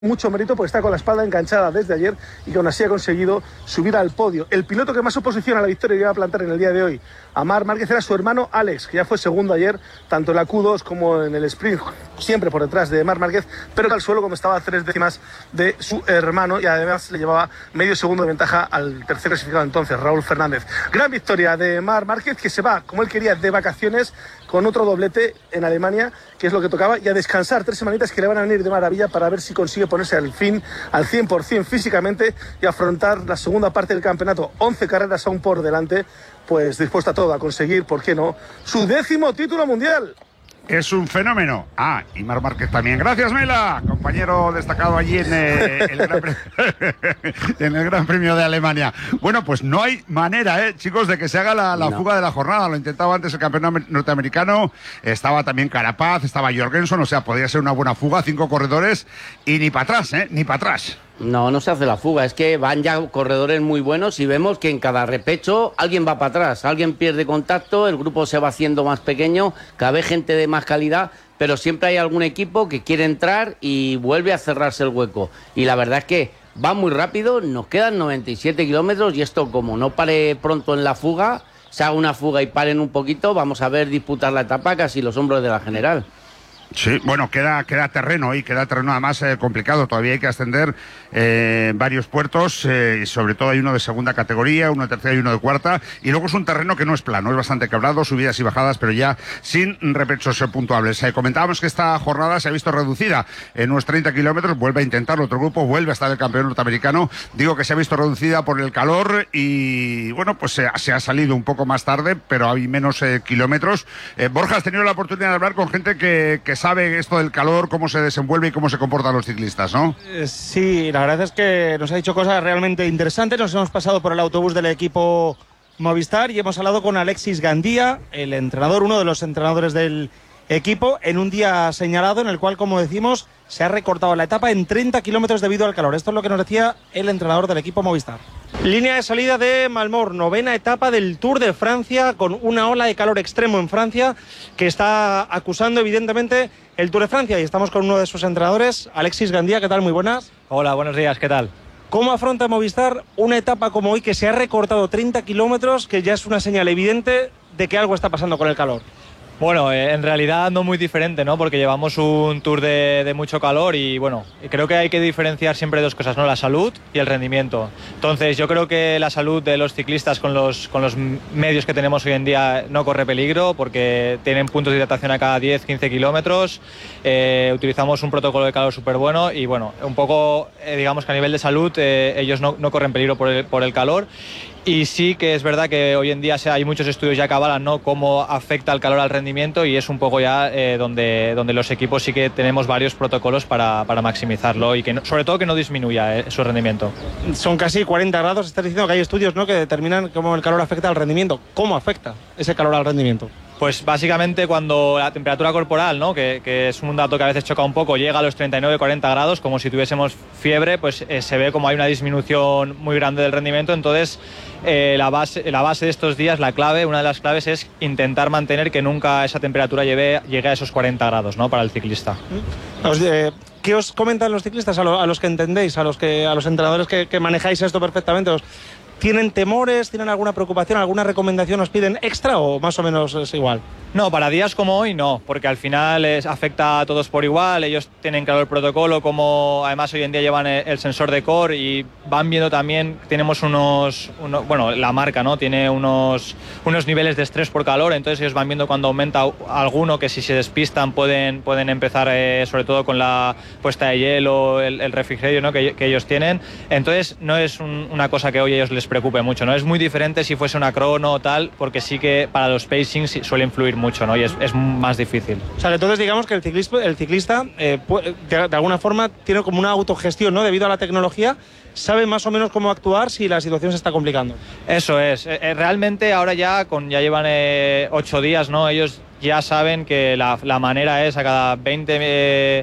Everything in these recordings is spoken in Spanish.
mucho mérito porque está con la espalda enganchada desde ayer y que aún así ha conseguido subir al podio. El piloto que más oposición a la victoria iba a plantar en el día de hoy a Marc Márquez era su hermano Alex, que ya fue segundo ayer, tanto en la Q2 como en el sprint, siempre por detrás de Marc Márquez, pero al suelo como estaba a 3 décimas de su hermano y además le llevaba medio segundo de ventaja al tercer clasificado entonces, Raúl Fernández. Gran victoria de Marc Márquez, que se va, como él quería, de vacaciones con otro doblete en Alemania, que es lo que tocaba, y a descansar 3 semanitas que le van a venir de maravilla para ver si consigue ponerse al 100% físicamente y afrontar la segunda parte del campeonato. 11 carreras aún por delante, pues dispuesta a todo, a conseguir, ¿por qué no?, su 10º título mundial. Es un fenómeno. Ah, y Marc Márquez también. Gracias, Mela, compañero destacado allí en en el Gran Premio de Alemania. Bueno, pues no hay manera, chicos, de que se haga la fuga de la jornada. Lo intentaba antes el campeón norteamericano, estaba también Carapaz, estaba Jorgensen, o sea, podría ser una buena fuga, 5 corredores y ni para atrás, ni para atrás. No se hace la fuga, es que van ya corredores muy buenos y vemos que en cada repecho alguien va para atrás, alguien pierde contacto, el grupo se va haciendo más pequeño, cada vez gente de más calidad, pero siempre hay algún equipo que quiere entrar y vuelve a cerrarse el hueco. Y la verdad es que va muy rápido, nos quedan 97 kilómetros y esto, como no pare pronto en la fuga, se haga una fuga y paren un poquito, vamos a ver disputar la etapa casi los hombros de la general. Sí, bueno, queda terreno ahí, queda terreno además complicado, todavía hay que ascender varios puertos, y sobre todo hay uno de segunda categoría, uno de tercera y uno de cuarta, y luego es un terreno que no es plano, es bastante quebrado, subidas y bajadas, pero ya sin repechos puntuables. Comentábamos que esta jornada se ha visto reducida en unos 30 kilómetros, vuelve a intentarlo otro grupo, vuelve a estar el campeón norteamericano, digo que se ha visto reducida por el calor y bueno, pues se ha salido un poco más tarde, pero hay menos kilómetros. Borja, has tenido la oportunidad de hablar con gente que sabe esto del calor, cómo se desenvuelve y cómo se comportan los ciclistas, ¿no? Sí, la verdad es que nos ha dicho cosas realmente interesantes. Nos hemos pasado por el autobús del equipo Movistar y hemos hablado con Alexis Gandía, el entrenador, uno de los entrenadores del equipo, en un día señalado en el cual, como decimos, se ha recortado la etapa en 30 kilómetros debido al calor. Esto es lo que nos decía el entrenador del equipo Movistar. Línea de salida de Malmort, 9ª etapa del Tour de Francia, con una ola de calor extremo en Francia que está acusando evidentemente el Tour de Francia, y estamos con uno de sus entrenadores, Alexis Gandía. ¿Qué tal? Muy buenas. Hola, buenos días, ¿qué tal? ¿Cómo afronta Movistar una etapa como hoy que se ha recortado 30 kilómetros, que ya es una señal evidente de que algo está pasando con el calor? Bueno, en realidad no muy diferente, ¿no? Porque llevamos un Tour de mucho calor y bueno, creo que hay que diferenciar siempre dos cosas, ¿no? La salud y el rendimiento. Entonces yo creo que la salud de los ciclistas con los medios que tenemos hoy en día no corre peligro porque tienen puntos de hidratación a cada 10-15 kilómetros, utilizamos un protocolo de calor súper bueno y bueno, un poco digamos que a nivel de salud ellos no corren peligro por el calor. Y sí que es verdad que hoy en día hay muchos estudios ya que avalan, ¿no?, cómo afecta el calor al rendimiento y es un poco ya donde los equipos sí que tenemos varios protocolos para maximizarlo y que sobre todo que no disminuya su rendimiento. Son casi 40 grados, estás diciendo que hay estudios, ¿no?, que determinan cómo el calor afecta al rendimiento. ¿Cómo afecta ese calor al rendimiento? Pues básicamente cuando la temperatura corporal, ¿no?, que es un dato que a veces choca un poco, llega a los 39-40 grados, como si tuviésemos fiebre, pues se ve como hay una disminución muy grande del rendimiento. Entonces la base de estos días, la clave, una de las claves es intentar mantener que nunca esa temperatura llegue a esos 40 grados, ¿no?, para el ciclista. ¿Qué os comentan los ciclistas, a los que entendéis, a los entrenadores que manejáis esto perfectamente? ¿Tienen temores? ¿Tienen alguna preocupación? ¿Alguna recomendación os piden extra o más o menos es igual? No, para días como hoy no, porque al final afecta a todos por igual. Ellos tienen claro el protocolo, como además hoy en día llevan el sensor de core y van viendo también, tenemos bueno, la marca, ¿no?, tiene unos niveles de estrés por calor, entonces ellos van viendo cuando aumenta alguno, que si se despistan pueden empezar sobre todo con la puesta de hielo, el refrigerio, ¿no?, que ellos tienen. Entonces no es una cosa que hoy a ellos les preocupe mucho, ¿no? Es muy diferente si fuese una crono o tal, porque sí que para los pacings suele influir mucho, ¿no?, y es más difícil. O sea, entonces digamos que el ciclista de alguna forma tiene como una autogestión, ¿no?, debido a la tecnología, sabe más o menos cómo actuar si la situación se está complicando. Eso es, realmente ahora ya llevan 8 días, ¿no?, ellos ya saben que la manera es a cada 20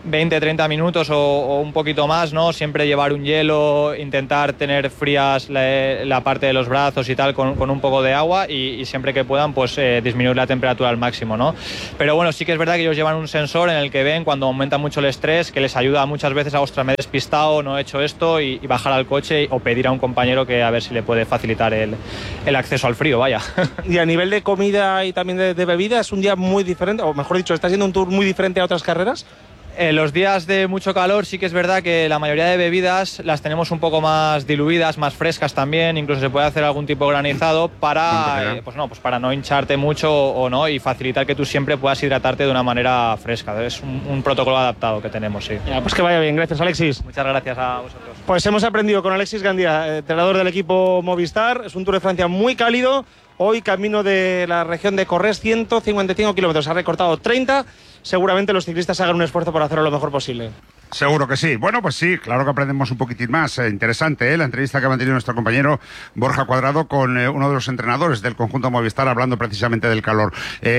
20-30 minutos o un poquito más, ¿no? Siempre llevar un hielo, intentar tener frías la parte de los brazos y tal con un poco de agua y siempre que puedan pues disminuir la temperatura al máximo, ¿no? Pero bueno, sí que es verdad que ellos llevan un sensor en el que ven cuando aumenta mucho el estrés, que les ayuda muchas veces a, ostras, me he despistado, no he hecho esto, y bajar al coche o pedir a un compañero que a ver si le puede facilitar el acceso al frío, vaya. Y a nivel de comida y también de bebida, es un día muy diferente, o mejor dicho, está siendo un tour muy diferente a otras carreras. En los días de mucho calor sí que es verdad que la mayoría de bebidas las tenemos un poco más diluidas, más frescas también, incluso se puede hacer algún tipo de granizado para, para no hincharte mucho o no, y facilitar que tú siempre puedas hidratarte de una manera fresca. Es un protocolo adaptado que tenemos, sí. Ya, pues que vaya bien, gracias Alexis. Muchas gracias a vosotros. Pues hemos aprendido con Alexis Gandía, entrenador del equipo Movistar. Es un Tour de Francia muy cálido. Hoy camino de la región de Corrèze, 155 kilómetros, ha recortado 30. Seguramente los ciclistas hagan un esfuerzo por hacerlo lo mejor posible. Seguro que sí. Bueno, pues sí, claro que aprendemos un poquitín más. Interesante, la entrevista que ha mantenido nuestro compañero Borja Cuadrado con uno de los entrenadores del conjunto Movistar, hablando precisamente del calor.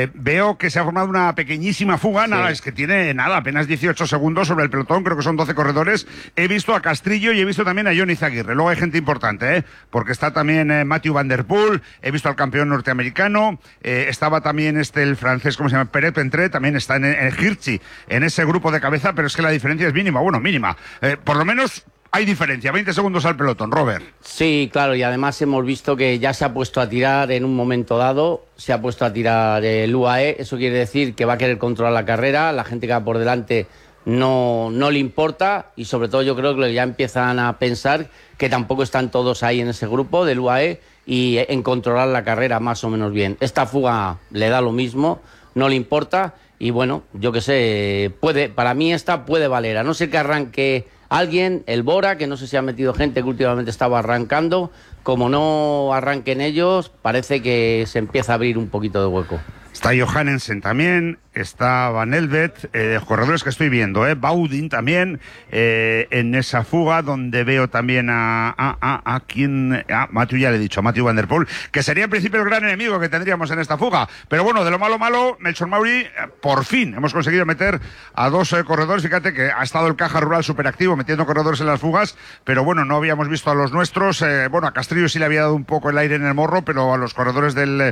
Veo que se ha formado una pequeñísima fuga, sí. Nada, es que tiene apenas 18 segundos sobre el pelotón, creo que son 12 corredores. He visto a Castrillo y he visto también a Johnny Zaguirre. Luego hay gente importante, porque está también Mathieu Van Der Poel, he visto al campeón norteamericano, estaba también el francés, ¿cómo se llama? Peret Pentré, también está en Hirschi, en ese grupo de cabeza, pero es que la diferencia es mínima, mínima. Por lo menos hay diferencia, 20 segundos al pelotón, Robert. Sí, claro, y además hemos visto que ya se ha puesto a tirar en un momento dado, se ha puesto a tirar el UAE, eso quiere decir que va a querer controlar la carrera, la gente que va por delante no le importa, y sobre todo yo creo que ya empiezan a pensar que tampoco están todos ahí en ese grupo del UAE y en controlar la carrera más o menos bien. Esta fuga le da lo mismo, no le importa. Y bueno, yo qué sé, para mí esta puede valer, a no ser que arranque alguien, el Bora, que no sé si ha metido gente que últimamente estaba arrancando, como no arranquen ellos, parece que se empieza a abrir un poquito de hueco. Está Johannesen también, está Van Elvet, corredores que estoy viendo, Baudin también, en esa fuga, donde veo también a Mathieu, ya le he dicho, a Mathieu Van Der Poel, que sería en principio el gran enemigo que tendríamos en esta fuga. Pero bueno, de lo malo, Melchor Mauri, por fin hemos conseguido meter a dos corredores. Fíjate que ha estado el Caja Rural superactivo metiendo corredores en las fugas, pero bueno, no habíamos visto a los nuestros. A Castrillo sí le había dado un poco el aire en el morro, pero a los corredores del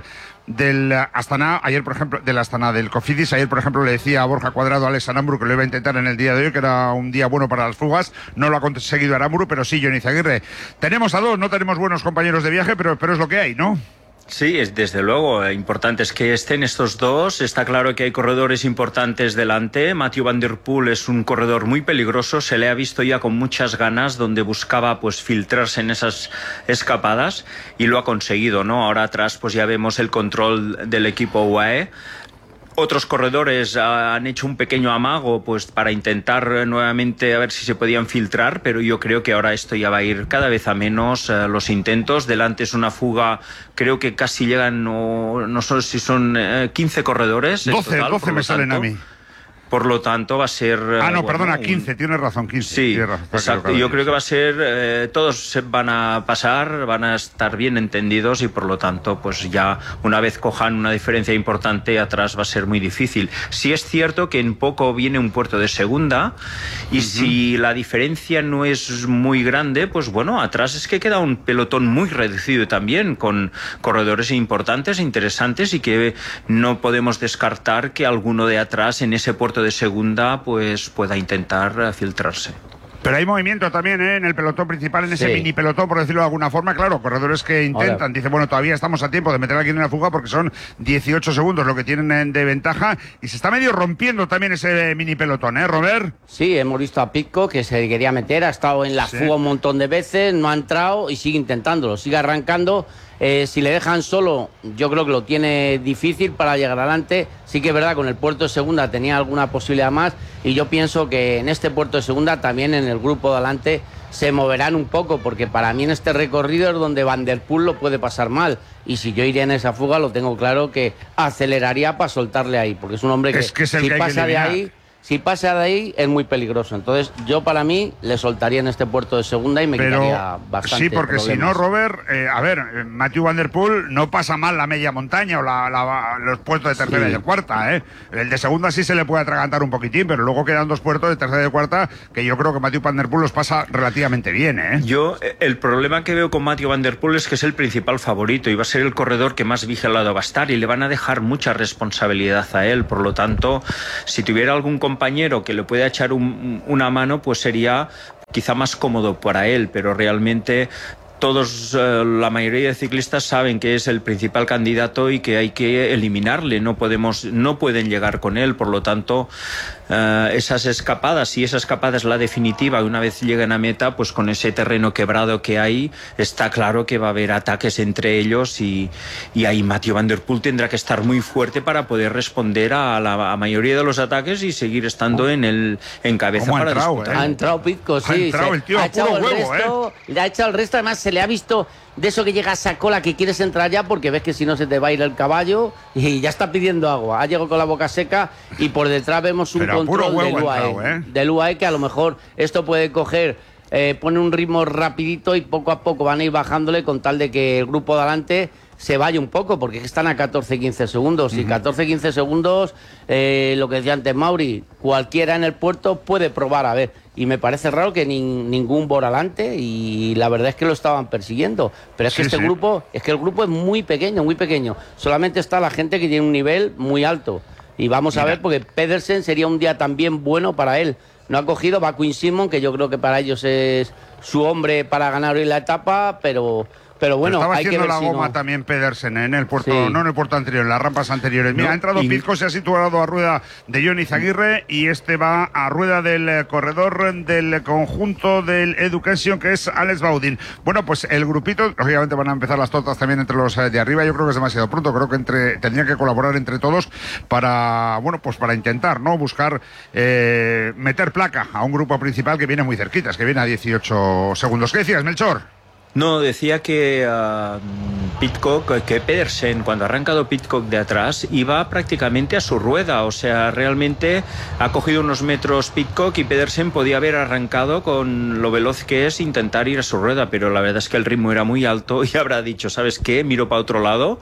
Astana, ayer por ejemplo, del Astana, del Cofidis, ayer por ejemplo le decía a Borja Cuadrado a Alex Aramburu que lo iba a intentar en el día de hoy, que era un día bueno para las fugas. No lo ha conseguido Aramburu, pero sí Johnny Zaguirre. Tenemos a dos, no tenemos buenos compañeros de viaje, pero es lo que hay, ¿no? Sí, desde luego, importante es que estén estos dos. Está claro que hay corredores importantes delante. Mathieu Van Der Poel es un corredor muy peligroso, se le ha visto ya con muchas ganas, donde buscaba pues filtrarse en esas escapadas y lo ha conseguido, ¿no? Ahora atrás pues ya vemos el control del equipo UAE. Otros corredores han hecho un pequeño amago pues para intentar nuevamente a ver si se podían filtrar, pero yo creo que ahora esto ya va a ir cada vez a menos los intentos. Delante es una fuga, creo que casi llegan, no sé si son 15 corredores. 12 me salen a mí. Por lo tanto, va a ser... perdona, 15, tienes razón, 15. Sí, razón, exacto. Yo creo que va a ser... todos se van a pasar, van a estar bien entendidos y, por lo tanto, pues ya una vez cojan una diferencia importante, atrás va a ser muy difícil. Sí es cierto que en poco viene un puerto de segunda y si la diferencia no es muy grande, pues bueno, atrás es que queda un pelotón muy reducido también, con corredores importantes, interesantes, y que no podemos descartar que alguno de atrás en ese puerto de segunda pues pueda intentar filtrarse. Pero hay movimiento también en el pelotón principal, en ese mini pelotón, por decirlo de alguna forma. Claro, corredores que intentan, dicen, bueno, todavía estamos a tiempo de meter a alguien en la fuga porque son 18 segundos lo que tienen de ventaja, y se está medio rompiendo también ese mini pelotón, Robert? Sí, hemos visto a Pitcock que se quería meter, ha estado en la fuga un montón de veces, no ha entrado y sigue intentándolo, sigue arrancando. Si le dejan solo, yo creo que lo tiene difícil para llegar adelante. Sí que es verdad, con el puerto de segunda tenía alguna posibilidad más, y yo pienso que en este puerto de segunda también en el grupo de adelante se moverán un poco, porque para mí en este recorrido es donde Van Der Poel lo puede pasar mal, y si yo iría en esa fuga lo tengo claro que aceleraría para soltarle ahí, porque es un hombre que, si pasa de ahí si pasa de ahí es muy peligroso. Entonces yo para mí le soltaría en este puerto de segunda y me quitaría bastante. Sí, porque problemas. si no, Robert, a ver, Mathieu Van Der Poel no pasa mal la media montaña o los puertos de tercera y de cuarta, ¿eh? El de segunda sí se le puede atragantar un poquitín, pero luego quedan 2 puertos de tercera y de cuarta que yo creo que Mathieu Van Der Poel los pasa relativamente bien, ¿eh? Yo, el problema que veo con Mathieu Van Der Poel es que es el principal favorito y va a ser el corredor que más vigilado va a estar y le van a dejar mucha responsabilidad a él. Por lo tanto, si tuviera algún compañero que le pueda echar una mano, pues sería quizá más cómodo para él, pero realmente todos, la mayoría de ciclistas saben que es el principal candidato y que hay que eliminarle, no pueden llegar con él, por lo tanto esas escapadas, si esa escapada es la definitiva y una vez lleguen a meta, pues con ese terreno quebrado que hay, está claro que va a haber ataques entre ellos y ahí Mathieu Van Der Poel tendrá que estar muy fuerte para poder responder a la mayoría de los ataques y seguir estando en cabeza para disputar. Ha entrado Pidcock, sí. Ha entrado el tío a puro huevo, le ha echado el resto, además se le ha visto de eso que llega a esa cola que quieres entrar ya porque ves que si no se te va a ir el caballo y ya está pidiendo agua. Ha llegado con la boca seca y por detrás vemos un control del UAE que a lo mejor esto puede coger, pone un ritmo rapidito y poco a poco van a ir bajándole con tal de que el grupo de adelante se vaya un poco, porque están a 14-15 segundos. Y 14-15 segundos, lo que decía antes Mauri, cualquiera en el puerto puede probar a ver. Y me parece raro que ningún Boralante, y la verdad es que lo estaban persiguiendo. Pero es que grupo, es que el grupo es muy pequeño, muy pequeño. Solamente está la gente que tiene un nivel muy alto. Y vamos a ver, porque Pedersen sería un día también bueno para él. No ha cogido va Quinn Simmons, que yo creo que para ellos es su hombre para ganar hoy la etapa, pero bueno, estaba hay que haciendo ver la goma también Pedersen en el puerto, no en el puerto anterior, en las rampas anteriores. Mira, ha entrado Pidcock, se ha situado a rueda de Johnny Izaguirre y este va a rueda del corredor del conjunto del Education, que es Alex Baudin. Bueno, pues el grupito, lógicamente van a empezar las tortas también entre los de arriba. Yo creo que es demasiado pronto, creo que tendrían que colaborar entre todos para, bueno, pues para intentar, ¿no? Buscar meter placa a un grupo principal que viene muy cerquitas, que viene a 18 segundos. ¿Qué decías, Melchor? No, decía que Pidcock, que Pedersen, cuando ha arrancado Pidcock de atrás, iba prácticamente a su rueda. O sea, realmente ha cogido unos metros Pidcock y Pedersen podía haber arrancado con lo veloz que es intentar ir a su rueda, pero la verdad es que el ritmo era muy alto y habrá dicho, ¿sabes qué? Miro para otro lado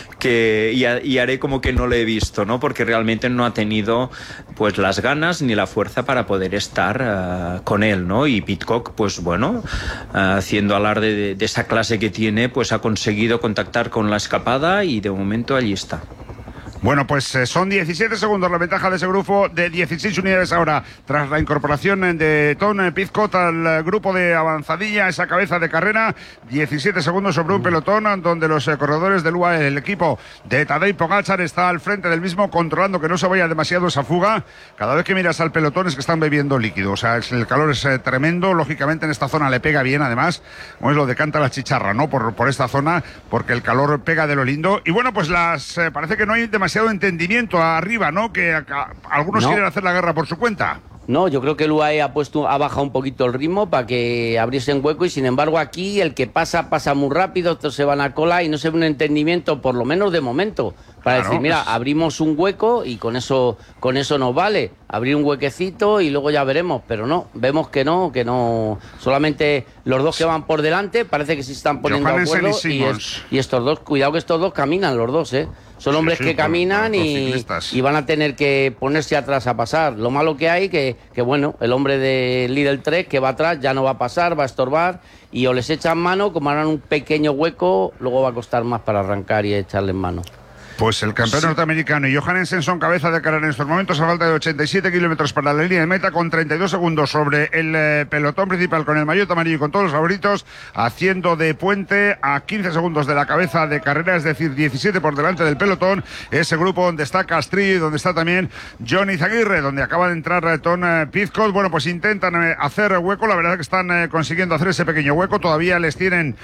y haré como que no le he visto, ¿no? Porque realmente no ha tenido pues las ganas ni la fuerza para poder estar con él, ¿no? Y Pidcock, pues bueno, haciendo alarde de esa clase que tiene, pues ha conseguido contactar con la escapada y de momento allí está. Bueno, pues son 17 segundos la ventaja de ese grupo, de 16 unidades ahora, tras la incorporación de Tom Pidcock al grupo de avanzadilla, esa cabeza de carrera. 17 segundos sobre un pelotón donde los corredores del UAE, el equipo de Tadej Pogačar, está al frente del mismo, controlando que no se vaya demasiado esa fuga. Cada vez que miras al pelotón es que están bebiendo líquido, o sea, el calor es tremendo. Lógicamente en esta zona le pega bien, además, como es lo de canta la chicharra, ¿no? Por esta zona, porque el calor pega de lo lindo. Y bueno, pues parece que no hay demasiado entendimiento arriba, ¿no? Que algunos quieren hacer la guerra por su cuenta. No, yo creo que el UAE ha bajado un poquito el ritmo para que abriesen hueco y sin embargo aquí el que pasa muy rápido, estos se van a cola y no se ve un entendimiento, por lo menos de momento, para decir, mira, abrimos un hueco y con eso nos vale, abrir un huequecito y luego ya veremos, pero no, vemos que no, solamente los dos que van por delante parece que se están poniendo de acuerdo y estos dos, cuidado que estos dos caminan los dos, son hombres que caminan y van a tener que ponerse atrás a pasar. Lo malo que hay que bueno, el hombre de Lidl 3 que va atrás ya no va a pasar, va a estorbar y o les echan mano, como harán un pequeño hueco, luego va a costar más para arrancar y echarle mano. Pues el campeón norteamericano y Johannesen son cabeza de carrera en estos momentos a falta de 87 kilómetros para la línea de meta, con 32 segundos sobre el pelotón principal, con el maillot amarillo y con todos los favoritos, haciendo de puente a 15 segundos de la cabeza de carrera, es decir, 17 por delante del pelotón. Ese grupo donde está Castrillo y donde está también Johnny Izaguirre, donde acaba de entrar Tom Pidcock. Bueno, pues intentan hacer hueco, la verdad es que están consiguiendo hacer ese pequeño hueco, todavía les tienen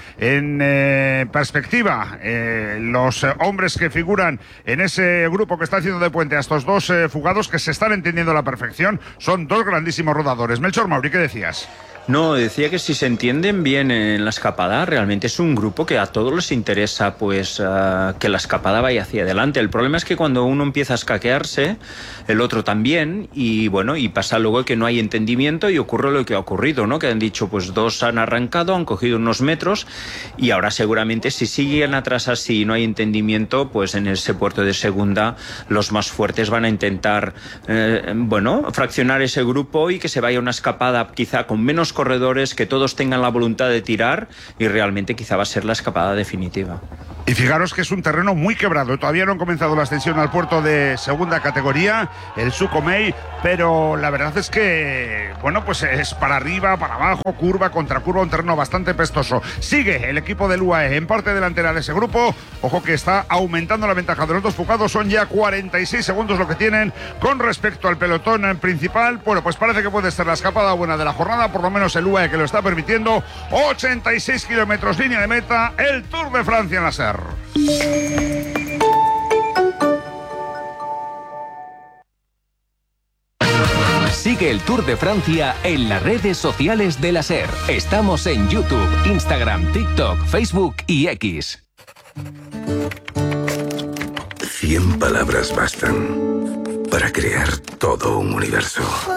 en perspectiva los hombres que figuran en ese grupo que está haciendo de puente a estos dos fugados que se están entendiendo a la perfección. Son dos grandísimos rodadores. Melchor, Mauri, ¿qué decías? No, decía que si se entienden bien en la escapada, realmente es un grupo que a todos les interesa pues que la escapada vaya hacia adelante. El problema es que cuando uno empieza a escaquearse, el otro también, y bueno, y pasa luego que no hay entendimiento y ocurre lo que ha ocurrido, ¿no? Que han dicho, pues dos han arrancado, han cogido unos metros y ahora seguramente si siguen atrás así y no hay entendimiento, pues en ese puerto de segunda los más fuertes van a intentar, fraccionar ese grupo y que se vaya una escapada quizá con menos corredores, que todos tengan la voluntad de tirar y realmente quizá va a ser la escapada definitiva. Y fijaros que es un terreno muy quebrado. Todavía no han comenzado la ascensión al puerto de segunda categoría, el Sukhumvit, pero la verdad es que, bueno, pues es para arriba, para abajo, curva, contracurva, un terreno bastante pestoso. Sigue el equipo del UAE en parte delantera de ese grupo. Ojo que está aumentando la ventaja de los dos fugados. Son ya 46 segundos lo que tienen con respecto al pelotón principal. Bueno, pues parece que puede ser la escapada buena de la jornada, por lo menos el UAE que lo está permitiendo. 86 kilómetros línea de meta, el Tour de Francia en la SER. Sigue el Tour de Francia en las redes sociales de la SER. Estamos en YouTube, Instagram, TikTok, Facebook y X. 100 palabras bastan para crear todo un universo.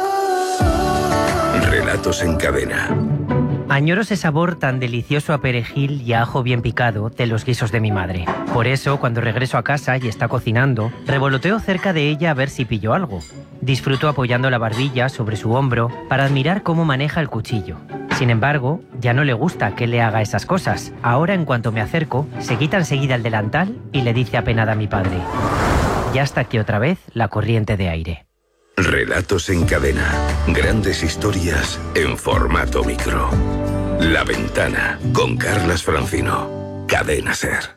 Relatos en cadena. Añoro ese sabor tan delicioso a perejil y a ajo bien picado de los guisos de mi madre. Por eso, cuando regreso a casa y está cocinando, revoloteo cerca de ella a ver si pillo algo. Disfruto apoyando la barbilla sobre su hombro para admirar cómo maneja el cuchillo. Sin embargo, ya no le gusta que le haga esas cosas. Ahora, en cuanto me acerco, se quita enseguida el delantal y le dice apenada a mi padre: ya está aquí otra vez la corriente de aire. Relatos en cadena. Grandes historias en formato micro. La Ventana, con Carlas Francino. Cadena SER.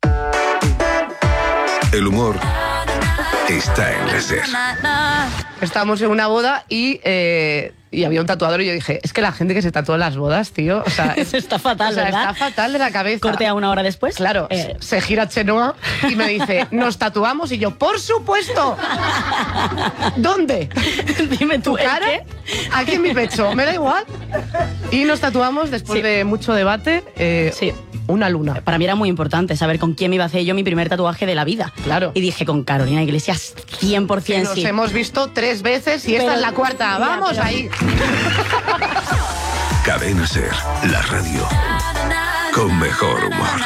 El humor está en la SER. Estábamos en una boda y había un tatuador y yo dije, es que la gente que se tatúa en las bodas, tío, o sea, está fatal, ¿verdad? Está fatal de la cabeza. Cortea una hora después. Claro, se gira Chenoa y me dice, ¿nos tatuamos? Y yo, ¡por supuesto! ¿Dónde? Dime tú, ¿Tu cara? ¿qué? Aquí en mi pecho, me da igual. Y nos tatuamos después de mucho debate. Sí. Una luna. Para mí era muy importante saber con quién me iba a hacer yo mi primer tatuaje de la vida. Claro. Y dije, con Carolina Iglesias, 100% que nos sí. hemos visto 3 veces y esta es la cuarta. ¡Vamos ahí! Cadena SER, la radio con mejor humor.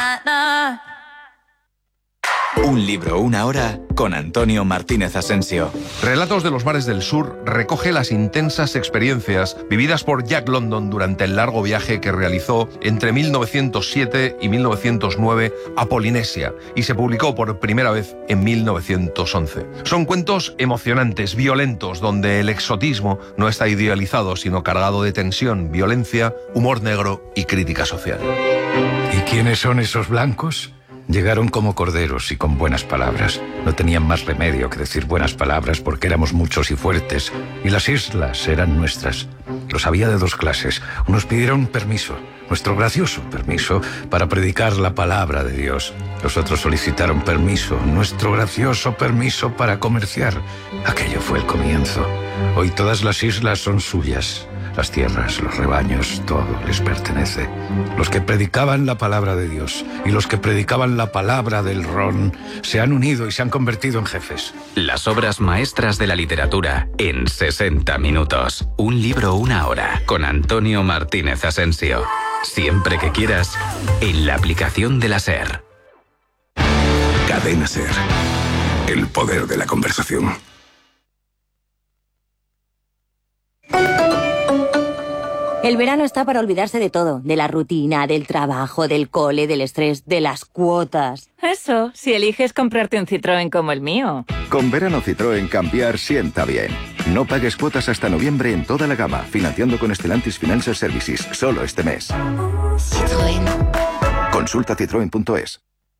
Un libro, una hora, con Antonio Martínez Asensio. Relatos de los mares del sur recoge las intensas experiencias vividas por Jack London durante el largo viaje que realizó entre 1907 y 1909 a Polinesia y se publicó por primera vez en 1911. Son cuentos emocionantes, violentos, donde el exotismo no está idealizado, sino cargado de tensión, violencia, humor negro y crítica social. ¿Y quiénes son esos blancos? Llegaron como corderos y con buenas palabras. No tenían más remedio que decir buenas palabras porque éramos muchos y fuertes. Y las islas eran nuestras. Los había de 2 clases. Unos pidieron permiso, nuestro gracioso permiso, para predicar la palabra de Dios. Los otros solicitaron permiso, nuestro gracioso permiso para comerciar. Aquello fue el comienzo. Hoy todas las islas son suyas. Las tierras, los rebaños, todo les pertenece. Los que predicaban la palabra de Dios y los que predicaban la palabra del ron se han unido y se han convertido en jefes. Las obras maestras de la literatura en 60 minutos. Un libro, una hora, con Antonio Martínez Asensio. Siempre que quieras, en la aplicación de la SER. Cadena SER. El poder de la conversación. El verano está para olvidarse de todo, de la rutina, del trabajo, del cole, del estrés, de las cuotas. Eso, si eliges comprarte un Citroën como el mío. Con verano Citroën cambiar sienta bien. No pagues cuotas hasta noviembre en toda la gama, financiando con Stellantis Financial Services, solo este mes. Citroën. Consulta citroen.es.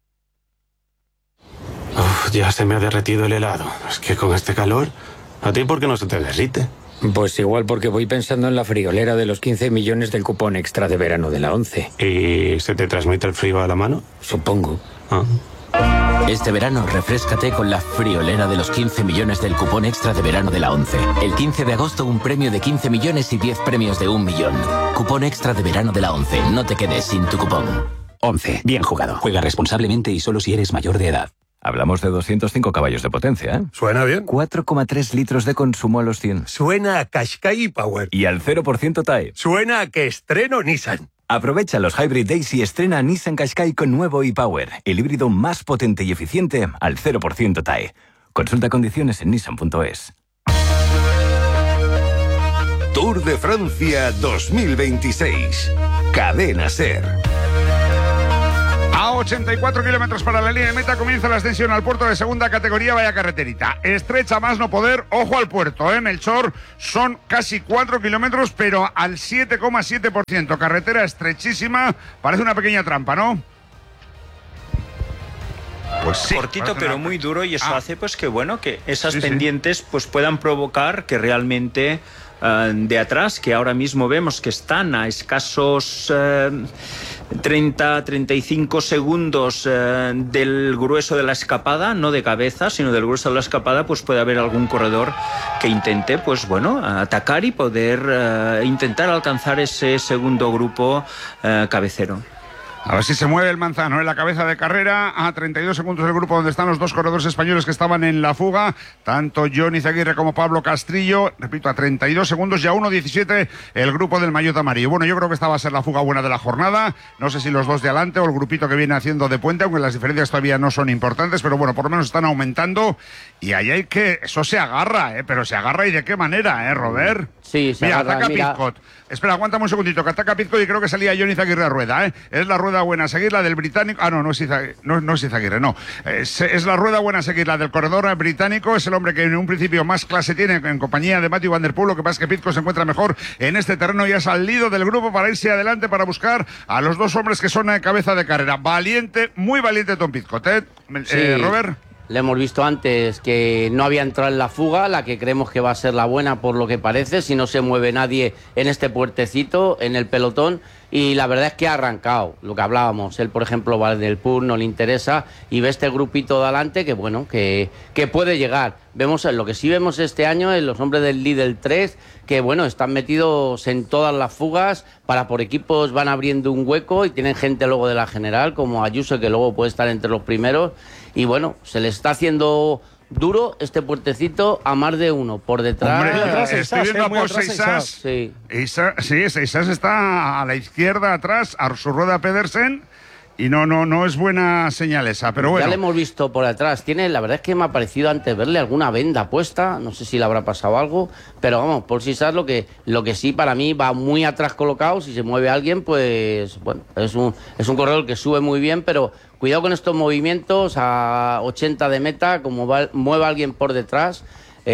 Ya se me ha derretido el helado. Es que con este calor, ¿a ti por qué no se te derrite? Pues igual porque voy pensando en la friolera de los 15 millones del cupón extra de verano de la 11. ¿Y se te transmite el frío a la mano? Supongo. Ah. Este verano, refréscate con la friolera de los 15 millones del cupón extra de verano de la 11. El 15 de agosto, un premio de 15 millones y 10 premios de 1 millón. Cupón extra de verano de la 11. No te quedes sin tu cupón. 11. Bien jugado. Juega responsablemente y solo si eres mayor de edad. Hablamos de 205 caballos de potencia, ¿eh? Suena bien. 4,3 litros de consumo a los 100. Suena a Qashqai Power. Y al 0% TAE. Suena a que estreno Nissan. Aprovecha los Hybrid Days y estrena Nissan Qashqai con nuevo e-Power, el híbrido más potente y eficiente al 0% TAE. Consulta condiciones en nissan.es. Tour de Francia 2026. Cadena SER. A 84 kilómetros para la línea de meta comienza la ascensión al puerto de segunda categoría. Vaya carreterita, estrecha más no poder. Ojo al puerto, Melchor, son casi 4 kilómetros, pero al 7,7%. Carretera estrechísima, parece una pequeña trampa, ¿no? Pues sí, cortito pero muy duro, y eso hace pues que bueno, que esas pendientes pues puedan provocar que realmente de atrás, que ahora mismo vemos que están a escasos 30-35 segundos del grueso de la escapada, no de cabeza, sino del grueso de la escapada, pues puede haber algún corredor que intente, pues bueno, atacar y poder intentar alcanzar ese segundo grupo cabecero. A ver si se mueve el Manzano en la cabeza de carrera, a 32 segundos del grupo donde están los dos corredores españoles que estaban en la fuga, tanto Jon Izaguirre como Pablo Castrillo, repito, a 32 segundos y a 1.17 el grupo del maillot amarillo. Bueno, yo creo que esta va a ser la fuga buena de la jornada, no sé si los dos de adelante o el grupito que viene haciendo de puente, aunque las diferencias todavía no son importantes, pero bueno, por lo menos están aumentando y ahí hay que, eso se agarra, pero se agarra y de qué manera, Robert. Sí, se agarra, ataca Pizcot. Espera, aguántame un segundito, que ataca Pizcot y creo que salía Jon Izaguirre a rueda, Es la rueda buena a seguir, la del británico. Ah, no es Izaguirre, no. Es la rueda buena a seguir, la del corredor británico. Es el hombre que en un principio más clase tiene en compañía de Mathieu van der Poel. Lo que pasa es que Pizcot se encuentra mejor en este terreno y ha salido del grupo para irse adelante para buscar a los dos hombres que son cabeza de carrera. Valiente, muy valiente Tom Pizcot, Sí. Robert. Le hemos visto antes que no había entrado en la fuga, la que creemos que va a ser la buena por lo que parece, si no se mueve nadie en este puertecito, en el pelotón, y la verdad es que ha arrancado, lo que hablábamos, él por ejemplo va del Pur, no le interesa, y ve este grupito de adelante que bueno, que puede llegar. Vemos lo que sí vemos este año en los hombres del Lidl 3, que bueno, están metidos en todas las fugas, para por equipos van abriendo un hueco y tienen gente luego de la general, como Ayuso, que luego puede estar entre los primeros, y bueno, se les está haciendo duro este puertecito a más de uno. Por detrás... Hombre, estoy viendo a Porsche Isas. Sí. Isas está a la izquierda atrás, a su rueda Pedersen, y no es buena señal esa, pero bueno. Ya le hemos visto por atrás. La verdad es que me ha parecido antes verle alguna venda puesta, no sé si le habrá pasado algo, pero vamos, por si sabes lo que sí para mí va muy atrás colocado. Si se mueve alguien, pues bueno, es un corredor que sube muy bien, pero cuidado con estos movimientos a 80 de meta, como mueva alguien por detrás.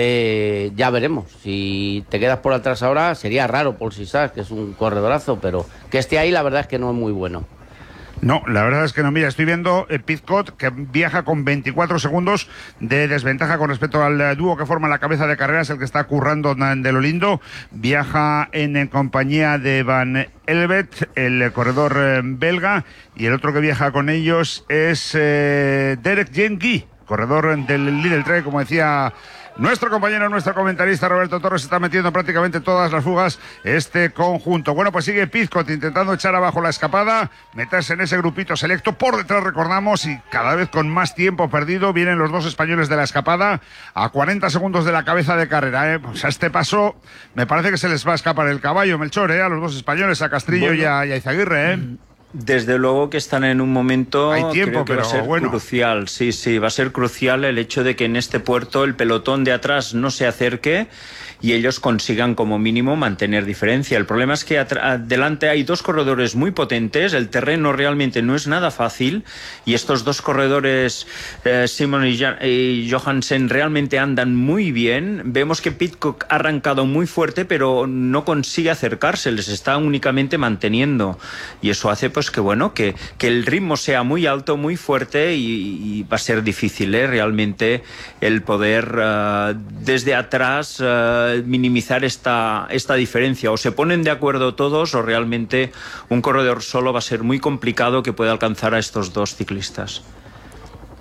Ya veremos. Si te quedas por atrás ahora, sería raro por si sabes que es un corredorazo, pero que esté ahí la verdad es que no es muy bueno. No, la verdad es que no. Mira, estoy viendo Pizcot, que viaja con 24 segundos de desventaja con respecto al dúo que forma la cabeza de carrera, es el que está currando de lo lindo. Viaja en compañía de Van Elvet, el corredor belga, y el otro que viaja con ellos es Derek Jengi, corredor del Lidl 3, como decía nuestro compañero, nuestro comentarista Roberto Torres. Está metiendo prácticamente todas las fugas este conjunto. Bueno, pues sigue Pizcot intentando echar abajo la escapada, meterse en ese grupito selecto. Por detrás, recordamos, y cada vez con más tiempo perdido, vienen los dos españoles de la escapada a 40 segundos de la cabeza de carrera. Pues a este paso me parece que se les va a escapar el caballo, Melchor, a los dos españoles, a Castrillo y a Izaguirre. Desde luego que están en un momento, hay tiempo, creo que pero va a ser crucial. Sí, va a ser crucial el hecho de que en este puerto el pelotón de atrás no se acerque y ellos consigan como mínimo mantener diferencia. El problema es que adelante hay dos corredores muy potentes, el terreno realmente no es nada fácil y estos dos corredores, Simon y Johansen, realmente andan muy bien. Vemos que Pidcock ha arrancado muy fuerte, pero no consigue acercarse, les está únicamente manteniendo, y eso hace pues que bueno, que el ritmo sea muy alto, muy fuerte, y va a ser difícil realmente el poder desde atrás minimizar esta diferencia. O se ponen de acuerdo todos o realmente un corredor solo va a ser muy complicado que pueda alcanzar a estos dos ciclistas.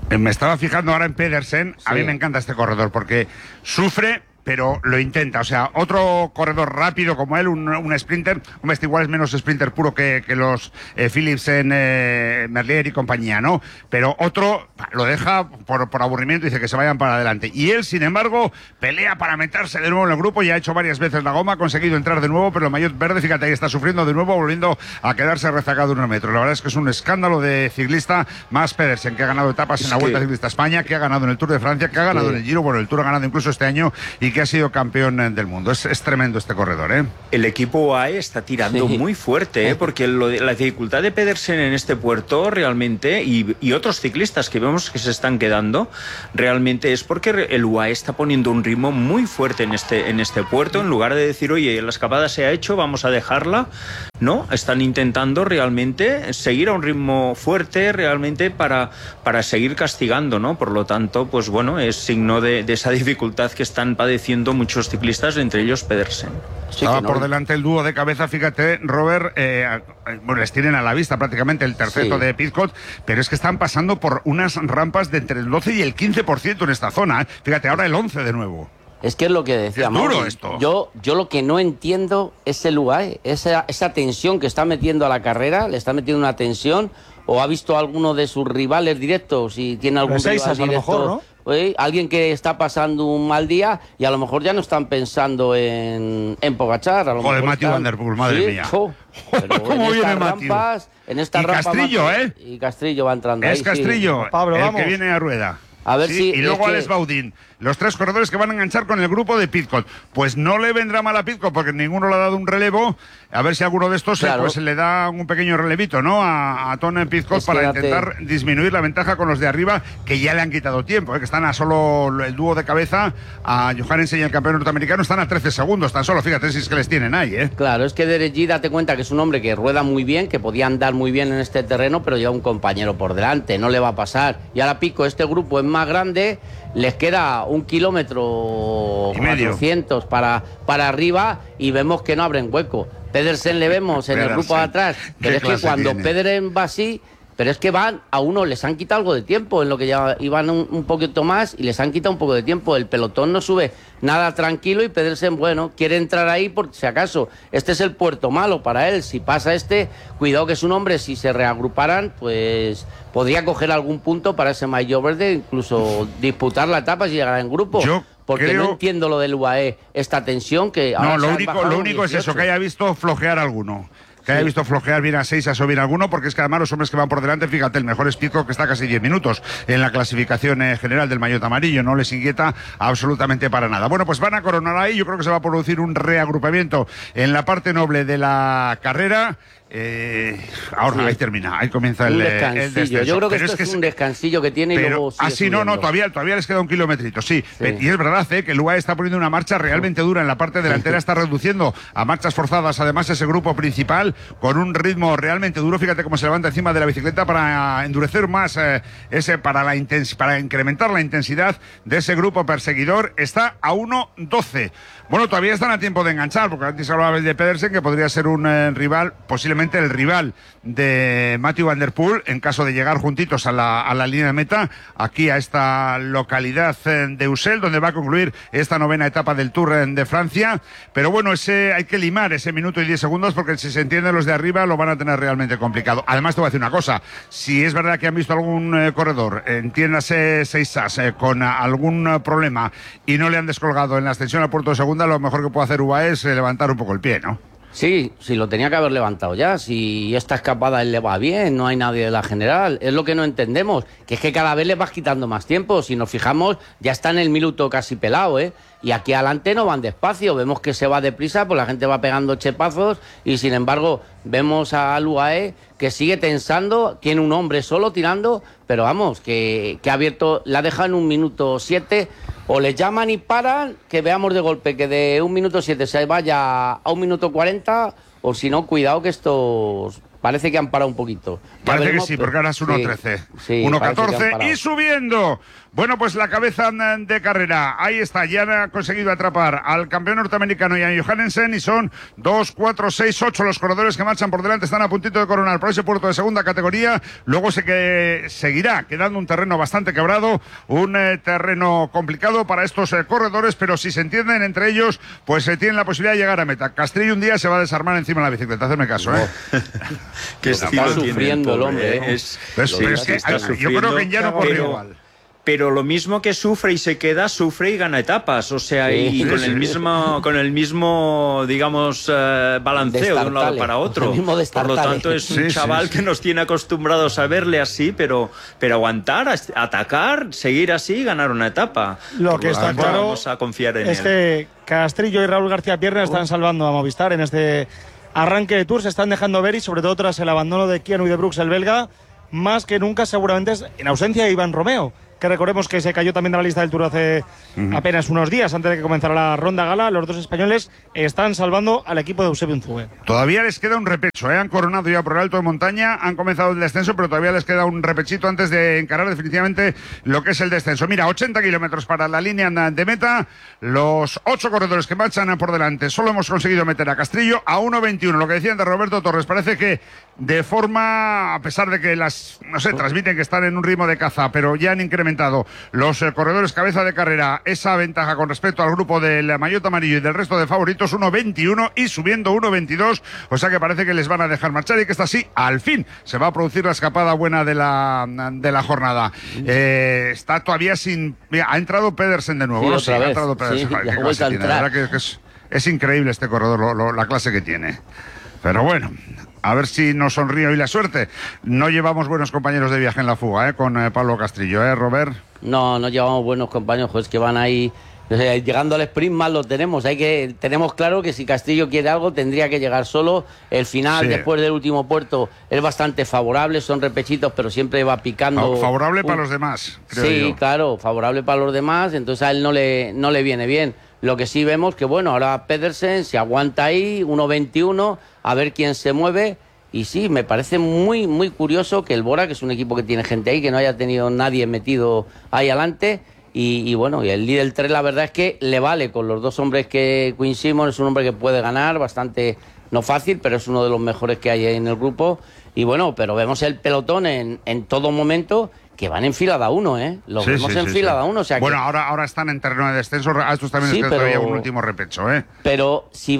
Me estaba fijando ahora en Pedersen. Sí. A mí me encanta este corredor porque sufre, pero lo intenta. O sea, otro corredor rápido como él, un sprinter, este igual es menos sprinter puro que los Philipsen, Merlier y compañía, ¿no? Pero otro lo deja por aburrimiento y dice que se vayan para adelante. Y él, sin embargo, pelea para meterse de nuevo en el grupo. Ya ha hecho varias veces la goma, ha conseguido entrar de nuevo, pero el maillot verde, fíjate, ahí está sufriendo de nuevo, volviendo a quedarse rezagado 1 metro. La verdad es que es un escándalo de ciclista, más Pedersen, que ha ganado etapas en la Vuelta Ciclista España, que ha ganado en el Tour de Francia, que ha ganado en el Giro, bueno, el Tour ha ganado incluso este año y que ha sido campeón del mundo. Es tremendo este corredor, ¿eh? El equipo UAE está tirando muy fuerte, porque la dificultad de Pedersen en este puerto realmente, y otros ciclistas que vemos que se están quedando, realmente es porque el UAE está poniendo un ritmo muy fuerte en este puerto, en lugar de decir, oye, la escapada se ha hecho, vamos a dejarla. No, están intentando realmente seguir a un ritmo fuerte realmente para seguir castigando, ¿no? Por lo tanto, pues bueno, es signo de esa dificultad que están padeciendo muchos ciclistas, entre ellos Pedersen. Estaba por delante el dúo de cabeza, fíjate, Robert, bueno, les tienen a la vista prácticamente el terceto de Pidcock, pero es que están pasando por unas rampas de entre el 12 y el 15% en esta zona, ¿eh? Fíjate, ahora el 11 de nuevo. Es que es lo que decíamos. Es duro esto. Yo lo que no entiendo es el UAE, esa tensión que está metiendo a la carrera, le está metiendo una tensión, o ha visto a alguno de sus rivales directos y tiene algún rival directo. A lo mejor, ¿no? Alguien que está pasando un mal día y a lo mejor ya no están pensando en Pogačar. Joder, Mathieu Van Der Poel, madre mía. ¿Cómo viene Mathieu? En estas rampas, Castrillo, Y Castrillo va entrando ahí. Es Castrillo, Pablo, el vamos. que viene a rueda. A ver si y luego Alex Baudin, los 3 corredores que van a enganchar con el grupo de Pidcock. Pues no le vendrá mal a Pidcock porque ninguno le ha dado un relevo. A ver si alguno de estos pues le da un pequeño relevito, ¿no? A Tom Pidcock para intentar disminuir la ventaja con los de arriba, que ya le han quitado tiempo, que están a solo el dúo de cabeza, a Johansen y el campeón norteamericano, están a 13 segundos tan solo. Fíjate si es que les tienen ahí, ¿eh? Claro, es que Dereji, date cuenta que es un hombre que rueda muy bien, que podía andar muy bien en este terreno, pero lleva un compañero por delante, no le va a pasar. Y ahora Pidcock, este grupo es más grande, les queda 1 kilómetro y medio 400 para arriba y vemos que no abren hueco. Pedersen le vemos en el grupo de atrás, pero es que cuando Pedersen va así, pero es que van a uno, les han quitado algo de tiempo, en lo que ya iban un poquito más y les han quitado un poco de tiempo. El pelotón no sube nada tranquilo y Pedersen, bueno, quiere entrar ahí por si acaso. Este es el puerto malo para él. Si pasa cuidado que es un hombre, si se reagruparan, pues podría coger algún punto para ese maillot verde, incluso disputar la etapa si llegara en grupo. Porque no entiendo lo del UAE, esta tensión que ahora lo único es eso, que haya visto flojear alguno. Que haya visto flojear bien a 6, a subir alguno, porque es que además los hombres que van por delante, fíjate, el mejor es Pidcock, que está casi 10 minutos en la clasificación general del maillot amarillo, no les inquieta absolutamente para nada. Bueno, pues van a coronar ahí, yo creo que se va a producir un reagrupamiento en la parte noble de la carrera. Ahora ahí termina, ahí comienza el descenso. Yo creo que esto es un descansillo que tiene y luego sigue todavía les queda 1 kilometrito, sí. Y es verdad que el UAE está poniendo una marcha realmente dura en la parte delantera, está reduciendo a marchas forzadas además ese grupo principal con un ritmo realmente duro. Fíjate cómo se levanta encima de la bicicleta para endurecer más para incrementar la intensidad de ese grupo perseguidor. Está a 1:12. Bueno, todavía están a tiempo de enganchar, porque antes hablabais de Pedersen, que podría ser un rival, posiblemente el rival de Mathieu Van Der Poel, en caso de llegar juntitos a la línea de meta, aquí a esta localidad de Ussel, donde va a concluir esta 9ª etapa del Tour de Francia. Pero bueno, hay que limar ese minuto y 10 segundos, porque si se entienden los de arriba, lo van a tener realmente complicado. Además, te voy a decir una cosa, si es verdad que han visto algún corredor, entiéndase 6as, con algún problema y no le han descolgado en la ascensión al puerto de segunda, lo mejor que puede hacer UAE es levantar un poco el pie, ¿no? Sí, lo tenía que haber levantado ya. Si esta escapada él le va bien, no hay nadie de la general. Es lo que no entendemos, que es que cada vez le vas quitando más tiempo. Si nos fijamos, ya está en el minuto casi pelado, ¿eh? Y aquí adelante no van despacio. Vemos que se va deprisa, pues la gente va pegando chepazos y sin embargo vemos al UAE que sigue tensando, tiene un hombre solo tirando, pero vamos, que ha abierto, la deja en 1 minuto 7. O le llaman y paran, que veamos de golpe que de 1 minuto 7 se vaya a 1 minuto 40, o si no, cuidado que estos parece que han parado un poquito. Parece que sí, porque ahora es 1.13. Sí, 1.14 y subiendo. Bueno, pues la cabeza de carrera, ahí está, ya han conseguido atrapar al campeón norteamericano Jan Johannesen y son 2, 4, 6, 8 los corredores que marchan por delante, están a puntito de coronar por ese puerto de segunda categoría. Luego seguirá quedando un terreno bastante quebrado, un terreno complicado para estos corredores, pero si se entienden entre ellos, pues tienen la posibilidad de llegar a meta. Castrillo un día se va a desarmar encima de la bicicleta, hacerme caso, Que está sufriendo el hombre, yo creo que ya no corre igual. Pero lo mismo que sufre y se queda, sufre y gana etapas. O sea, y con el mismo, digamos, balanceo de un lado para otro. Por lo tanto, es un chaval que nos tiene acostumbrados a verle así, pero aguantar, atacar, seguir así y ganar una etapa. Lo que está claro vamos a confiar en es que Castrillo y Raúl García Pierna están salvando a Movistar en este arranque de Tour. Se están dejando ver y sobre todo tras el abandono de Keanu y de Brooks, el belga, más que nunca seguramente es en ausencia de Iván Romeo, que recordemos que se cayó también de la lista del Tour hace apenas unos días antes de que comenzara la ronda gala. Los dos españoles están salvando al equipo de Eusebio Unzué. Todavía les queda un repecho, han coronado ya por el alto de montaña, han comenzado el descenso, pero todavía les queda un repechito antes de encarar definitivamente lo que es el descenso. Mira, 80 kilómetros para la línea de meta, los 8 corredores que marchan por delante. Solo hemos conseguido meter a Castrillo a 1.21, lo que decían de Roberto Torres. Parece que de forma, a pesar de que transmiten que están en un ritmo de caza, pero ya han incrementado los corredores cabeza de carrera esa ventaja con respecto al grupo del maillot amarillo y del resto de favoritos, 1.21 y subiendo 1.22, o sea que parece que les van a dejar marchar y que esta sí, al fin, se va a producir la escapada buena de la jornada. Está todavía sin... Mira, ha entrado Pedersen de nuevo. Sí, otra vez. Ha entrado Pedersen. ¿Qué clase tiene? La verdad que es increíble este corredor, la clase que tiene. Pero bueno, a ver si nos sonríe hoy la suerte. No llevamos buenos compañeros de viaje en la fuga, con Pablo Castrillo, Robert. No llevamos buenos compañeros, pues que van ahí. O sea, llegando al sprint mal lo tenemos. Tenemos claro que si Castrillo quiere algo tendría que llegar solo. El final, después del último puerto, es bastante favorable, son repechitos, pero siempre va picando. Favorable para los demás, creo yo. Sí, claro, favorable para los demás, entonces a él no le viene bien. Lo que sí vemos que, bueno, ahora Pedersen se aguanta ahí, 1.21, a ver quién se mueve. Y sí, me parece muy, muy curioso que el Bora, que es un equipo que tiene gente ahí, que no haya tenido nadie metido ahí adelante. Y bueno, y el líder 3, la verdad es que le vale con los dos hombres que Quinn Simmons, es un hombre que puede ganar, bastante, no fácil, pero es uno de los mejores que hay en el grupo. Y bueno, pero vemos el pelotón en todo momento, que van en fila de uno, Los vemos en fila de uno. O sea bueno, ahora están en terreno de descenso, a estos también les queda todavía un último repecho, Pero si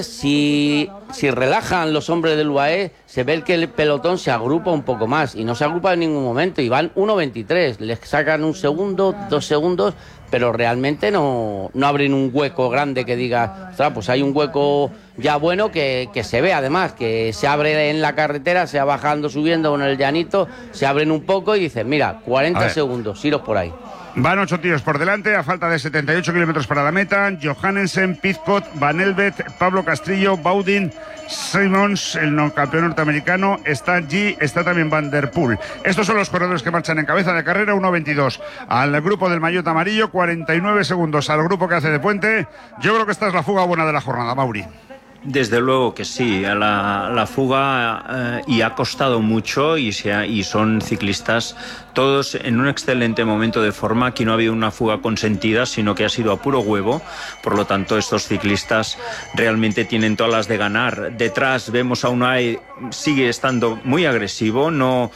si relajan los hombres del UAE, se ve que el pelotón se agrupa un poco más, y no se agrupa en ningún momento, y van 1.23, les sacan 1 segundo, 2 segundos, pero realmente no abren un hueco grande que diga, ostras, pues hay un hueco ya bueno que se ve, además, que se abre en la carretera, se va bajando, subiendo con el llanito, se abren un poco y dicen, mira, 40 segundos, iros por ahí. Van 8 tíos por delante, a falta de 78 kilómetros para la meta. Johannesen, Pidcock, Van Elbert, Pablo Castrillo, Baudin, Simmons, el campeón norteamericano, está G, está también Van der Poel. Estos son los corredores que marchan en cabeza de carrera, 1.22. Al grupo del maillot amarillo, 49 segundos. Al grupo que hace de puente, yo creo que esta es la fuga buena de la jornada, Mauri. Desde luego que sí, la fuga y ha costado mucho y son ciclistas todos en un excelente momento de forma. Aquí no ha habido una fuga consentida, sino que ha sido a puro huevo. Por lo tanto, estos ciclistas realmente tienen todas las de ganar. Detrás vemos a Unai, sigue estando muy agresivo, no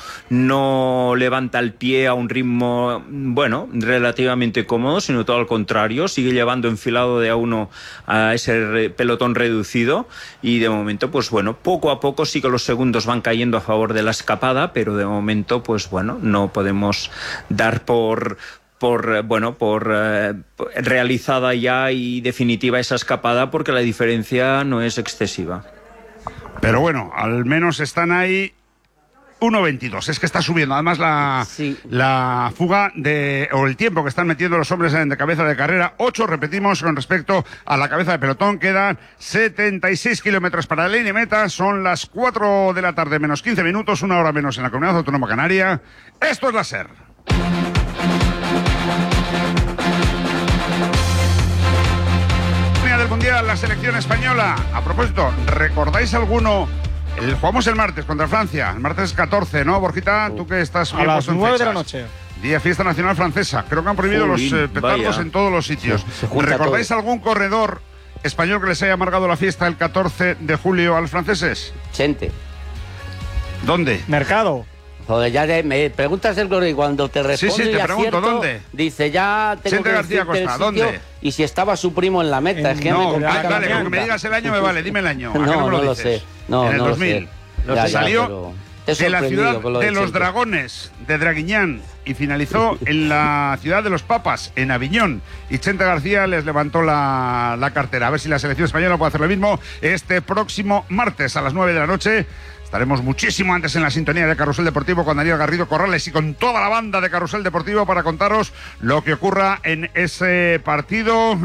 levanta el pie a un ritmo, bueno, relativamente cómodo, sino todo al contrario, sigue llevando enfilado de a uno a ese pelotón reducido. Y de momento, pues bueno, poco a poco sí que los segundos van cayendo a favor de la escapada, pero de momento, pues bueno, no podemos dar por realizada ya y definitiva esa escapada, porque la diferencia no es excesiva. Pero bueno, al menos están ahí. 1.22, es que está subiendo además la fuga o el tiempo que están metiendo los hombres de cabeza de carrera. 8, repetimos, con respecto a la cabeza de pelotón. Quedan 76 kilómetros para la línea meta, son las 4 de la tarde menos 15 minutos, 1 hora menos en la Comunidad Autónoma Canaria. Esto es la SER. Del Mundial, la selección española. A propósito, ¿recordáis alguno Jugamos el martes contra Francia. El martes 14, ¿no, Borjita? Tú que estás a las 9 de la noche. Día fiesta nacional francesa. Creo que han prohibido los petardos en todos los sitios. ¿Recordáis algún corredor español que les haya amargado la fiesta el 14 de julio a los franceses? Chente. ¿Dónde? Mercado. Joder, ya me preguntas el correo y cuando te respondo sí, te y pregunto, acierto, ¿dónde? Dice, ya tengo Chente que García decirte Costa, el sitio ¿dónde? y si estaba su primo en la meta. Es que no, me dale, con que me digas el año me vale, dime el año. ¿A qué no me lo dices? sé. No, en el no 2000. Lo sé. Salió de la ciudad de los Dragones, de Draguiñán, y finalizó en la ciudad de los Papas, en Aviñón. Y Chente García les levantó la cartera. A ver si la selección española puede hacer lo mismo este próximo martes a las 9 de la noche. Estaremos muchísimo antes en la sintonía de Carrusel Deportivo con Daniel Garrido Corrales y con toda la banda de Carrusel Deportivo para contaros lo que ocurra en ese partido,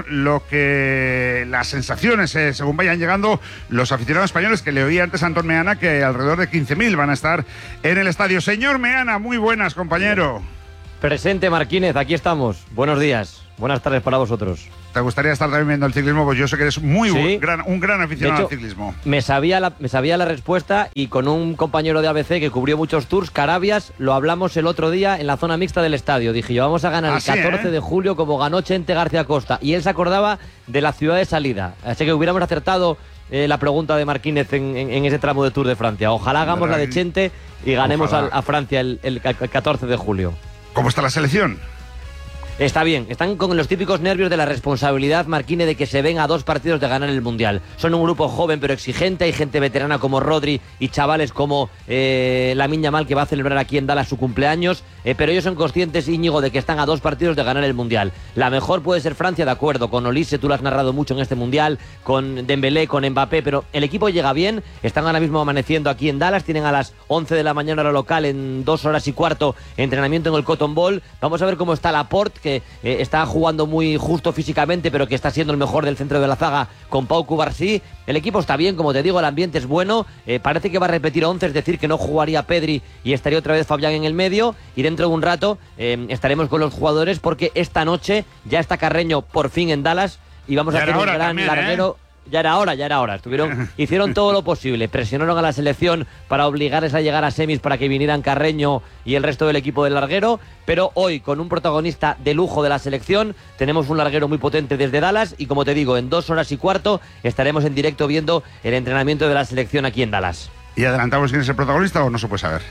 las sensaciones según vayan llegando los aficionados españoles, que le oí antes a Antón Meana que alrededor de 15.000 van a estar en el estadio. Señor Meana, muy buenas, compañero. Presente, Marquínez, aquí estamos. Buenos días, buenas tardes para vosotros. ¿Te gustaría estar también viendo el ciclismo? Pues yo sé que eres un gran aficionado de hecho, al ciclismo. Me sabía la respuesta y con un compañero de ABC que cubrió muchos tours, Carabias, lo hablamos el otro día en la zona mixta del estadio. Dije yo, vamos a ganar el 14 de julio como ganó Chente García Costa. Y él se acordaba de la ciudad de salida. Así que hubiéramos acertado la pregunta de Marquínez en ese tramo de Tour de Francia. Ojalá hagamos la de Chente y ganemos a Francia el 14 de julio. ¿Cómo está la selección? Está bien, están con los típicos nervios de la responsabilidad, Marquínez, de que se ven a 2 partidos de ganar el Mundial. Son un grupo joven pero exigente, hay gente veterana como Rodri y chavales como Lamine Yamal, que va a celebrar aquí en Dallas su cumpleaños, pero ellos son conscientes, Íñigo, de que están a 2 partidos de ganar el Mundial. La mejor puede ser Francia, de acuerdo, con Olise, tú lo has narrado mucho en este Mundial, con Dembélé, con Mbappé, pero el equipo llega bien, están ahora mismo amaneciendo aquí en Dallas, tienen a las 11 de la mañana hora local, en 2 horas y cuarto, entrenamiento en el Cotton Bowl. Vamos a ver cómo está Laporte, que está jugando muy justo físicamente, pero que está siendo el mejor del centro de la zaga con Pau Cubarsí. El equipo está bien, como te digo, el ambiente es bueno. Parece que va a repetir 11, es decir, que no jugaría Pedri y estaría otra vez Fabián en el medio. Y dentro de un rato estaremos con los jugadores, porque esta noche ya está Carreño por fin en Dallas y vamos a hacer un gran larguero. Ya era hora. Hicieron todo lo posible, presionaron a la selección para obligarles a llegar a semis para que vinieran Carreño y el resto del equipo del larguero, pero hoy, con un protagonista de lujo de la selección, tenemos un larguero muy potente desde Dallas y, como te digo, en 2 horas y cuarto estaremos en directo viendo el entrenamiento de la selección aquí en Dallas. ¿Y adelantamos quién es el protagonista o no se puede saber?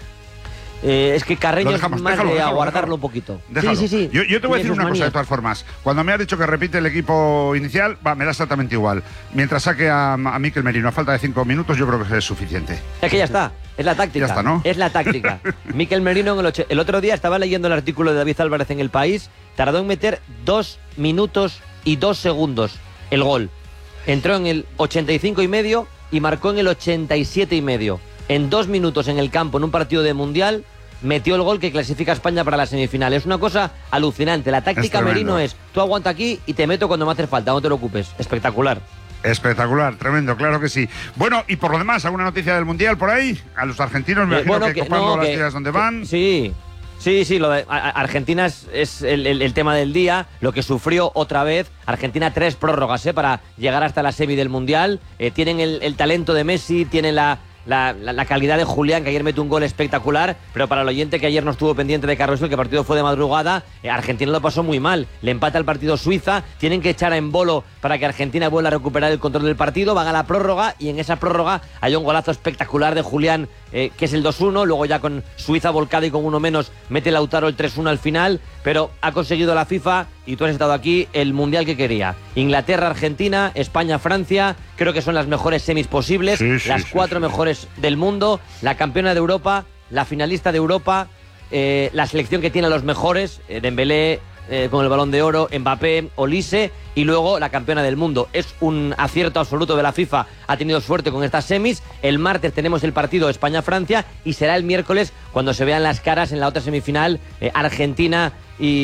Es que Carreño es más de aguardarlo un poquito. Déjalo. Sí. Yo te voy a decir una cosa de todas formas. Cuando me has dicho que repite el equipo inicial, me da exactamente igual. Mientras saque a Mikel Merino a falta de 5 minutos, yo creo que es suficiente. Es que ya está. Es la táctica. Ya está, ¿no? Es la táctica. Mikel Merino el otro día estaba leyendo el artículo de David Álvarez en El País. Tardó en meter 2 minutos y 2 segundos el gol. Entró en el 85 y medio y marcó en el 87 y medio. En 2 minutos en el campo, en un partido de Mundial, metió el gol que clasifica a España para la semifinal. Es una cosa alucinante. La táctica Merino es: tú aguanta aquí y te meto cuando me hace falta, no te lo ocupes. Espectacular. Espectacular, tremendo, claro que sí. Bueno, y por lo demás, ¿alguna noticia del Mundial por ahí? A los argentinos me imagino que copando las tiras donde van. Sí, lo de Argentina es el tema del día, lo que sufrió otra vez. Argentina 3 prórrogas para llegar hasta la semi del Mundial. Tienen el talento de Messi, tienen la calidad de Julián, que ayer metió un gol espectacular, pero para el oyente que ayer no estuvo pendiente de Carrusel, que el partido fue de madrugada, Argentina lo pasó muy mal. Le empata el partido Suiza, tienen que echar a Embolo para que Argentina vuelva a recuperar el control del partido, van a la prórroga y en esa prórroga hay un golazo espectacular de Julián, que es el 2-1, luego ya con Suiza volcada y con uno menos mete Lautaro el 3-1 al final, pero ha conseguido la FIFA, y tú has estado aquí, el Mundial que quería. Inglaterra, Argentina, España, Francia, creo que son las mejores semis posibles, las 4 mejores del mundo, la campeona de Europa, la finalista de Europa, la selección que tiene a los mejores, Dembélé con el Balón de Oro, Mbappé, Olise, y luego la campeona del mundo. Es un acierto absoluto de la FIFA, ha tenido suerte con estas semis. El martes tenemos el partido España-Francia y será el miércoles cuando se vean las caras en la otra semifinal, Argentina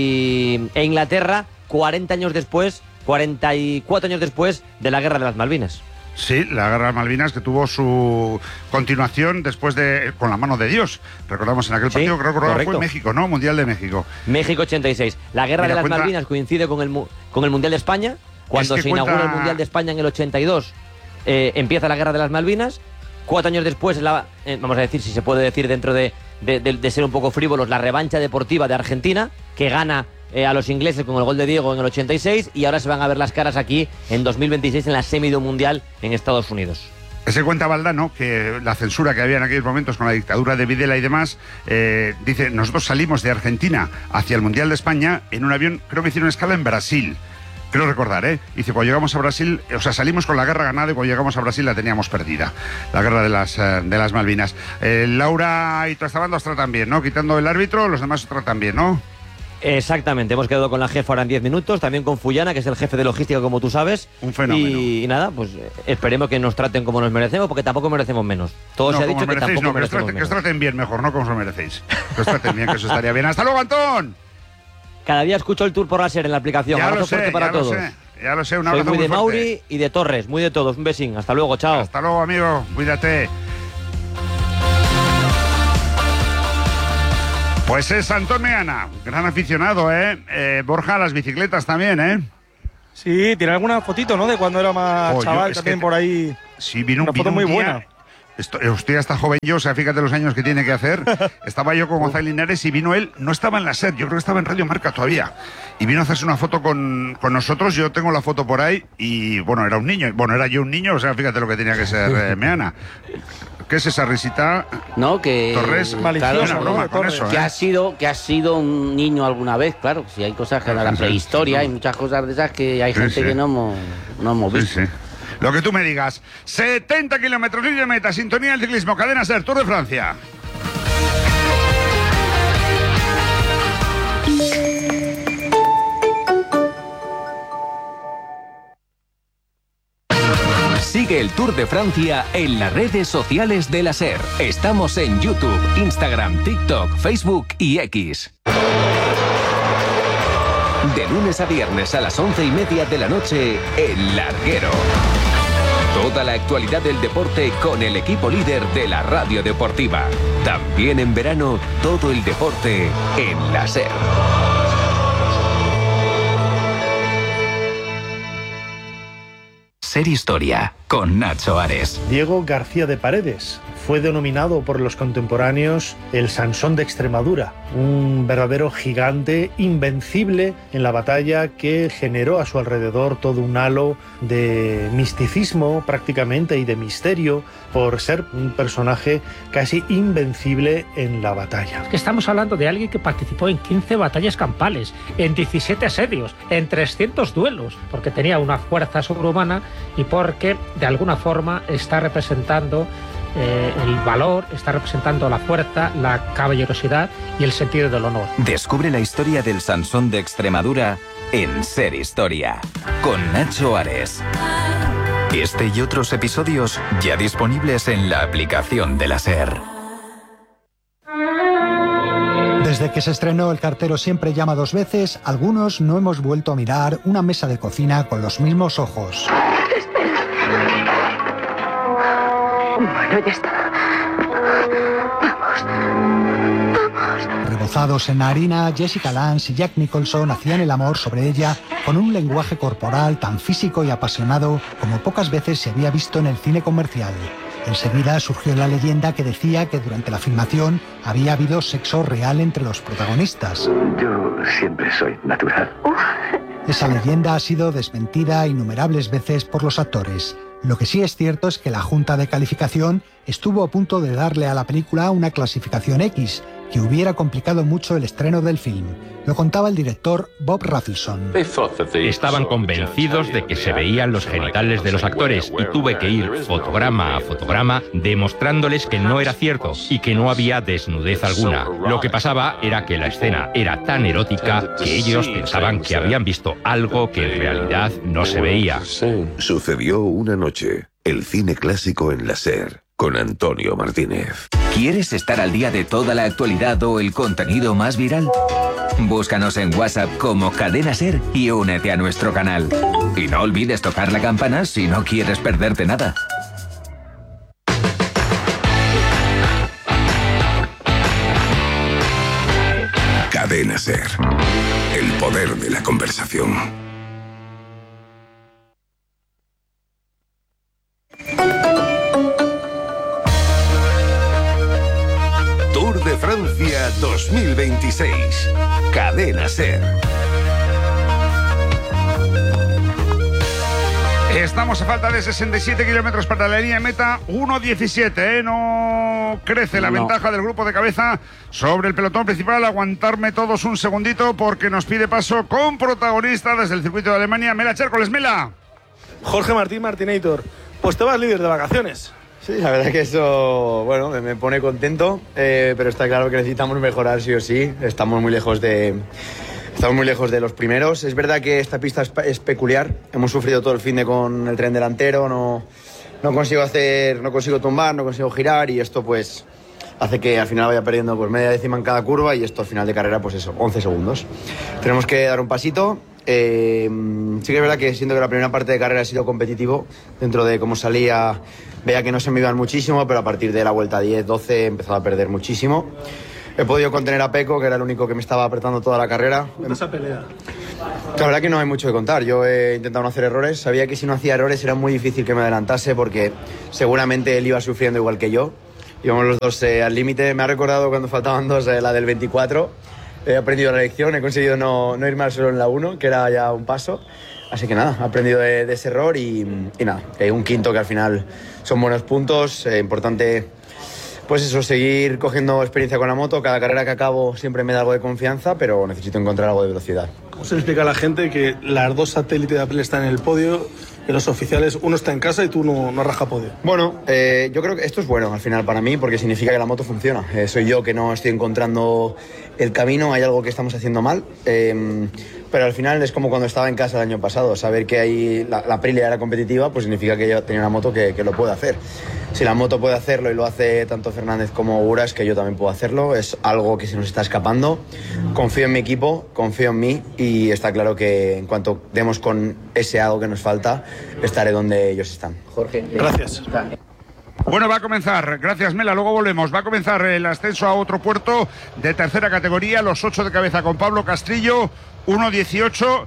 e Inglaterra, 44 años después de la Guerra de las Malvinas. Sí, la Guerra de Malvinas, que tuvo su continuación después con la mano de Dios. Recordamos en aquel partido, creo que fue México, ¿no? Mundial de México. México 86. La Guerra de las Malvinas coincide con el Mundial de España. Cuando se inaugura el Mundial de España en el 82, empieza la Guerra de las Malvinas. 4 años después, vamos a decir, si se puede decir dentro de ser un poco frívolos, la revancha deportiva de Argentina, que gana a los ingleses con el gol de Diego en el 86, y ahora se van a ver las caras aquí en 2026 en la semi de un mundial en Estados Unidos. Se cuenta Valdano que la censura que había en aquellos momentos con la dictadura de Videla y demás, dice, nosotros salimos de Argentina hacia el Mundial de España en un avión, creo que hicieron escala en Brasil. Creo recordar, Dice, cuando llegamos a Brasil, o sea, salimos con la guerra ganada y cuando llegamos a Brasil la teníamos perdida. La guerra de las Malvinas. Laura y toda esta banda os tratan bien, ¿no? Quitando el árbitro, los demás os tratan bien, ¿no? Exactamente, hemos quedado con la jefa ahora en 10 minutos, también con Fullana, que es el jefe de logística, como tú sabes. Un fenómeno. Y nada, pues esperemos que nos traten como nos merecemos, porque tampoco merecemos menos. Todo se ha dicho que tampoco merecemos menos. Que os traten bien mejor, no como os lo merecéis. Que os traten bien, que eso estaría bien. ¡Hasta luego, Antón! Cada día escucho el Tour por la SER en la aplicación. Ya abrazo lo sé, fuerte para todos. Ya lo sé, un abrazo Soy muy de fuerte. Mauri y de Torres, muy de todos. Un besín, hasta luego, chao. Hasta luego, amigo, cuídate. Pues es Antón Meana, gran aficionado, Borja, a las bicicletas también, Sí, tiene alguna fotito, ¿no? De cuando era más chaval, también por ahí. Sí, vino una foto muy buena. Estoy hasta joven yo, o sea, fíjate los años que tiene que hacer. Estaba yo con Gonzalo Linares y vino él, no estaba en la SER, yo creo que estaba en Radio Marca todavía. Y vino a hacerse una foto con nosotros, yo tengo la foto por ahí y, bueno, era un niño. Bueno, era yo un niño, o sea, fíjate lo que tenía que ser Meana. ¿Qué es esa risita? No, que Torres, claro, una broma con eso, que ha sido un niño alguna vez, claro. Si hay cosas que en la prehistoria, hay muchas cosas de esas que hay gente que no hemos visto. Sí. Lo que tú me digas. 70 kilómetros de meta, sintonía del ciclismo, cadena SER, Tour de Francia. Sigue el Tour de Francia en las redes sociales de la SER. Estamos en YouTube, Instagram, TikTok, Facebook y X. De lunes a viernes a las 11:30 de la noche, El Larguero. Toda la actualidad del deporte con el equipo líder de la radio deportiva. También en verano, todo el deporte en la SER. SER Historia, con Nacho Ares. Diego García de Paredes fue denominado por los contemporáneos el Sansón de Extremadura, un verdadero gigante invencible en la batalla que generó a su alrededor todo un halo de misticismo prácticamente y de misterio por ser un personaje casi invencible en la batalla. Estamos hablando de alguien que participó en 15 batallas campales, en 17 asedios, en 300 duelos, porque tenía una fuerza sobrehumana y porque de alguna forma está representando el valor, está representando la fuerza, la caballerosidad y el sentido del honor. Descubre la historia del Sansón de Extremadura en SER Historia, con Nacho Ares. Este y otros episodios ya disponibles en la aplicación de la SER. Desde que se estrenó El cartero siempre llama dos veces, algunos no hemos vuelto a mirar una mesa de cocina con los mismos ojos. Bueno, ya está. Vamos. Rebozados en harina, Jessica Lange y Jack Nicholson hacían el amor sobre ella con un lenguaje corporal tan físico y apasionado como pocas veces se había visto en el cine comercial. Enseguida surgió la leyenda que decía que durante la filmación había habido sexo real entre los protagonistas. Yo siempre soy natural. Esa leyenda ha sido desmentida innumerables veces por los actores. Lo que sí es cierto es que la Junta de Calificación estuvo a punto de darle a la película una clasificación X, que hubiera complicado mucho el estreno del film. Lo contaba el director Bob Rafelson. Estaban convencidos de que se veían los genitales de los actores y tuve que ir fotograma a fotograma demostrándoles que no era cierto y que no había desnudez alguna. Lo que pasaba era que la escena era tan erótica que ellos pensaban que habían visto algo que en realidad no se veía. Sucedió una noche. El cine clásico en la SER, con Antonio Martínez. ¿Quieres estar al día de toda la actualidad o el contenido más viral? Búscanos en WhatsApp como Cadena SER y únete a nuestro canal. Y no olvides tocar la campana si no quieres perderte nada. Cadena SER. El poder de la conversación. Tour de Francia 2026. Cadena SER. Estamos a falta de 67 kilómetros para la línea de meta, 1.17, No crece la ventaja del grupo de cabeza sobre el pelotón principal. Aguantarme todos un segundito porque nos pide paso con protagonista desde el circuito de Alemania, Mela Chércoles. Mela. Jorge Martín Martinator, pues te vas líder de vacaciones. Sí, la verdad que eso, bueno, me pone contento, pero está claro que necesitamos mejorar sí o sí. Estamos muy lejos de los primeros. Es verdad que esta pista es peculiar. Hemos sufrido todo el fin de con el tren delantero. No consigo tumbar, no consigo girar, y esto pues hace que al final vaya perdiendo pues media décima en cada curva, y esto al final de carrera pues eso, 11 segundos. Tenemos que dar un pasito. Sí que es verdad que siento que la primera parte de carrera ha sido competitivo. Dentro de cómo salía, veía que no se me iban muchísimo, pero a partir de la vuelta 10-12 he empezado a perder muchísimo. He podido contener a Pecco, que era el único que me estaba apretando toda la carrera. Esa pelea. La verdad que no hay mucho que contar. Yo he intentado no hacer errores. Sabía que si no hacía errores era muy difícil que me adelantase, porque seguramente él iba sufriendo igual que yo. Íbamos los dos al límite. Me ha recordado cuando faltaban dos, la del 24. He aprendido la lección, he conseguido no irme al suelo en la 1, que era ya un paso. Así que nada, he aprendido de ese error y nada, un quinto que al final son buenos puntos. Importante, pues eso, seguir cogiendo experiencia con la moto. Cada carrera que acabo siempre me da algo de confianza, pero necesito encontrar algo de velocidad. ¿Cómo se le explica a la gente que las dos satélites de Apple están en el podio y los oficiales, uno está en casa y tú no raja podio? Bueno, yo creo que esto es bueno al final para mí, porque significa que la moto funciona. Soy yo que no estoy encontrando el camino, hay algo que estamos haciendo mal. Pero al final es como cuando estaba en casa el año pasado. Saber que ahí la Aprilia era competitiva, pues significa que yo tenía una moto que lo puede hacer. Si la moto puede hacerlo y lo hace tanto Fernández como Uras, que yo también puedo hacerlo, es algo que se nos está escapando. Confío en mi equipo, confío en mí, y está claro que en cuanto demos con ese algo que nos falta, estaré donde ellos están. Jorge, gracias. Bueno, va a comenzar, gracias Mela, luego volvemos, va a comenzar el ascenso a otro puerto de tercera categoría, los 8 de cabeza con Pablo Castrillo, 1.18,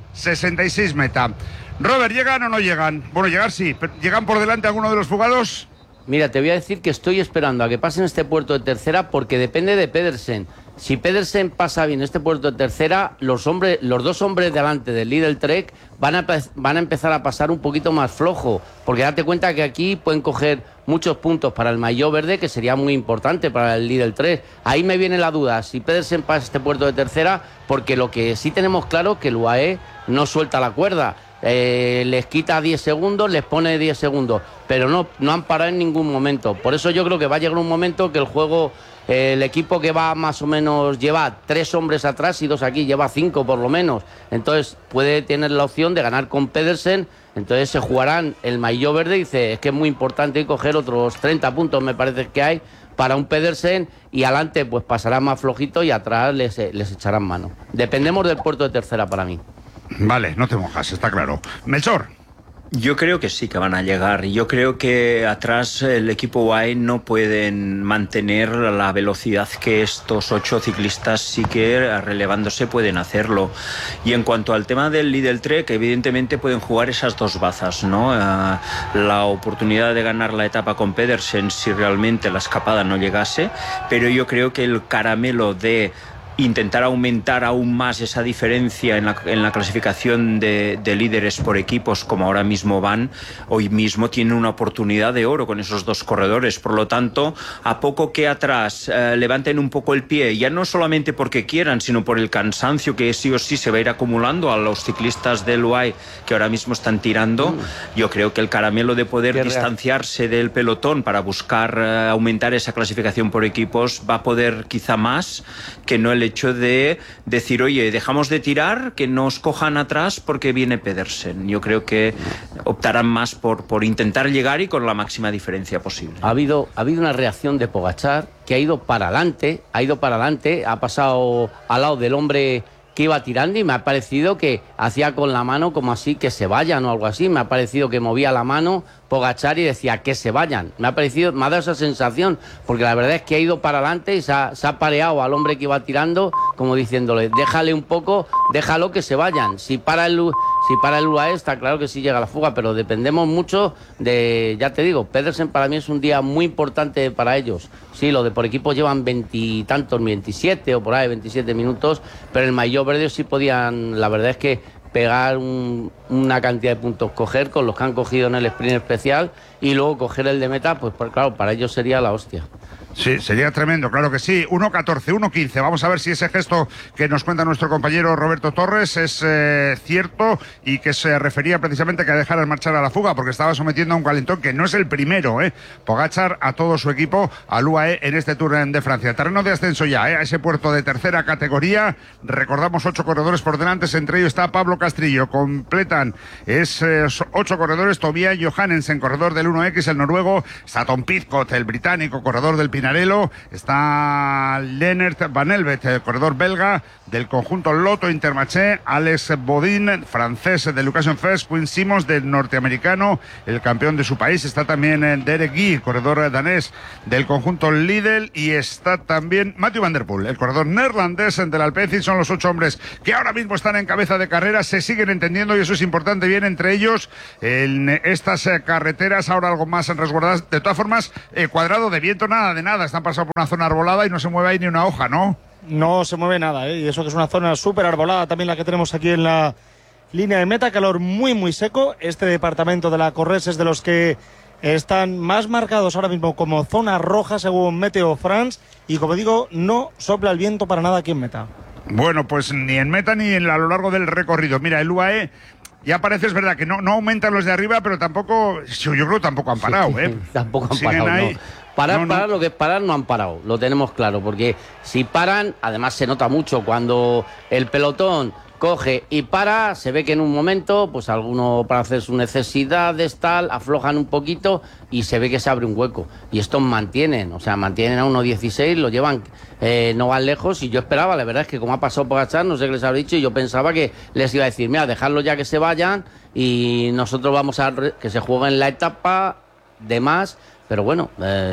66 meta. Robert, ¿llegan o no llegan? Bueno, llegar sí, pero ¿llegan por delante alguno de los fugados? Mira, te voy a decir que estoy esperando a que pasen este puerto de tercera, porque depende de Pedersen. Si Pedersen pasa bien este puerto de tercera, los dos hombres delante del Lidl Trek van a empezar a pasar un poquito más flojo, porque date cuenta que aquí pueden coger muchos puntos para el maillot verde, que sería muy importante para el Lidl 3. Ahí me viene la duda, si Pedersen pasa este puerto de tercera, porque lo que sí tenemos claro que el UAE no suelta la cuerda. Les quita 10 segundos, les pone 10 segundos, pero no han parado en ningún momento. Por eso yo creo que va a llegar un momento que el juego, el equipo que va más o menos lleva 3 hombres atrás y 2 aquí, lleva 5 por lo menos. Entonces puede tener la opción de ganar con Pedersen. Entonces se jugarán el maillot verde, y dice, es que es muy importante coger otros 30 puntos, me parece que hay, para un Pedersen, y adelante pues pasará más flojito y atrás les echarán mano. Dependemos del puerto de tercera para mí. Vale, no te mojas, está claro. Melchor. Yo creo que sí que van a llegar. Yo creo que atrás el equipo UAE no pueden mantener la velocidad que estos 8 ciclistas sí que relevándose pueden hacerlo. Y en cuanto al tema del Lidl Trek, evidentemente pueden jugar esas dos bazas, ¿no? La oportunidad de ganar la etapa con Pedersen si realmente la escapada no llegase, pero yo creo que el caramelo de intentar aumentar aún más esa diferencia en la clasificación de líderes por equipos, como ahora mismo van, hoy mismo tienen una oportunidad de oro con esos dos corredores. Por lo tanto, a poco que atrás levanten un poco el pie, ya no solamente porque quieran, sino por el cansancio que sí o sí se va a ir acumulando a los ciclistas del UAE que ahora mismo están tirando, yo creo que el caramelo de poder distanciarse del pelotón para buscar aumentar esa clasificación por equipos va a poder quizá más que no el hecho de decir, oye, dejamos de tirar, que nos cojan atrás porque viene Pedersen. Yo creo que optarán más por intentar llegar y con la máxima diferencia posible. Ha habido una reacción de Pogačar que ha ido para adelante, ha pasado al lado del hombre que iba tirando, y me ha parecido que hacía con la mano como así, que se vayan o algo así. Me ha parecido que movía la mano Pogačar y decía que se vayan. Me ha dado esa sensación, porque la verdad es que ha ido para adelante y se ha pareado al hombre que iba tirando, como diciéndole, déjale un poco, déjalo que se vayan. Si para Si para el UAE está claro que sí llega la fuga, pero dependemos mucho de, ya te digo, Pedersen para mí es un día muy importante para ellos. Sí, lo de por equipo llevan 20 y tantos, 27 o por ahí, 27 minutos, pero el maillot verde sí podían, la verdad es que pegar una cantidad de puntos, coger con los que han cogido en el sprint especial y luego coger el de meta, pues claro, para ellos sería la hostia. Sí, sería tremendo, claro que sí. 1.14, 1.15. Vamos a ver si ese gesto que nos cuenta nuestro compañero Roberto Torres es cierto y que se refería precisamente a que dejaran marchar a la fuga porque estaba sometiendo a un calentón que no es el primero, Pogačar a todo su equipo al UAE en este Tour de Francia. Terreno de ascenso ya, a ese puerto de tercera categoría. Recordamos 8 corredores por delante, entre ellos está Pablo Castrillo. Completan 8 corredores, Tobias Johannesen, corredor del 1X, el noruego, está Tom Pidcock, el británico, corredor del Pinarello, está Lennart Van Elvet, el corredor belga del conjunto Lotto Intermarché, Alex Bodin, francés de Lucas Fest, Quinn Simmons del norteamericano, el campeón de su país, está también Derek Guy, corredor danés del conjunto Lidl, y está también Mathieu van der Poel, el corredor neerlandés del Alpecin. Son los 8 hombres que ahora mismo están en cabeza de carrera, se siguen entendiendo y eso es importante, bien entre ellos en estas carreteras ahora algo más resguardadas. De todas formas, Cuadrado, de viento nada de nada, están pasando por una zona arbolada y no se mueve ahí ni una hoja, ¿no? No se mueve nada, y eso que es una zona súper arbolada también la que tenemos aquí en la línea de meta, calor muy muy seco. Este departamento de la Corrèze es de los que están más marcados ahora mismo como zona roja según Meteo France, y como digo, no sopla el viento para nada aquí en meta. Bueno, pues ni en meta ni a lo largo del recorrido. Mira, el UAE ya parece, es verdad que no aumentan los de arriba, pero tampoco, yo creo que tampoco han parado, Tampoco han parado, ahí. No. Parar, lo que es parar, no han parado, lo tenemos claro, porque si paran, además se nota mucho cuando el pelotón coge y para, se ve que en un momento, pues alguno para hacer sus necesidades, tal, aflojan un poquito y se ve que se abre un hueco. Y estos mantienen a 1.16, lo llevan, no van lejos, y yo esperaba, la verdad es que como ha pasado Pogačar, no sé qué les habrá dicho, y yo pensaba que les iba a decir, mira, dejadlo ya que se vayan y nosotros vamos a que se jueguen la etapa de más. Pero bueno,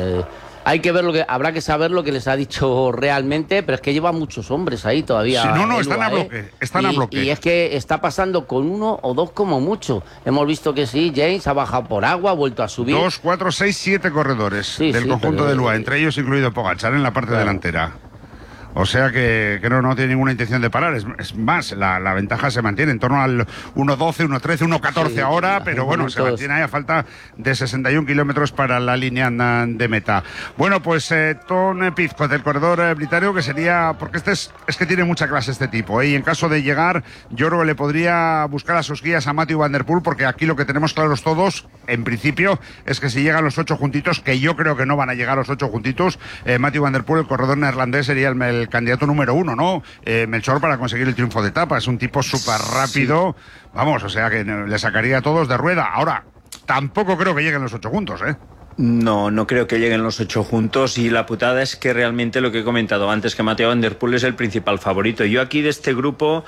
hay que ver habrá que saber lo que les ha dicho realmente, pero es que lleva muchos hombres ahí todavía. Sí, no, están a bloque, a bloque. Y es que está pasando con 1 o 2 como mucho. Hemos visto que sí, James ha bajado por agua, ha vuelto a subir. 2, 4, 6, 7 corredores del conjunto del UAE, entre ellos incluido Pogačar en la parte delantera. O sea que no tiene ninguna intención de parar. Es más, la ventaja se mantiene en torno al 1.12, 1.13, 1.14 ahora, pero bueno, se mantiene ahí a falta de 61 kilómetros para la línea de meta. Bueno, pues Tom Pidcock, del corredor británico, que sería, porque es que tiene mucha clase este tipo, y en caso de llegar, yo creo que le podría buscar a sus guías a Mathieu van der Poel, porque aquí lo que tenemos claros todos, en principio, es que si llegan los 8 juntitos, que yo creo que no van a llegar los 8 juntitos, Mathieu van der Poel, el corredor neerlandés, sería el candidato número 1, ¿no? Melchor, para conseguir el triunfo de etapa. Es un tipo súper rápido. Sí. Vamos, o sea que le sacaría a todos de rueda. Ahora, tampoco creo que lleguen los 8 juntos, No creo que lleguen los 8 juntos, y la putada es que realmente lo que he comentado antes, que Mathieu van der Poel es el principal favorito. Yo aquí de este grupo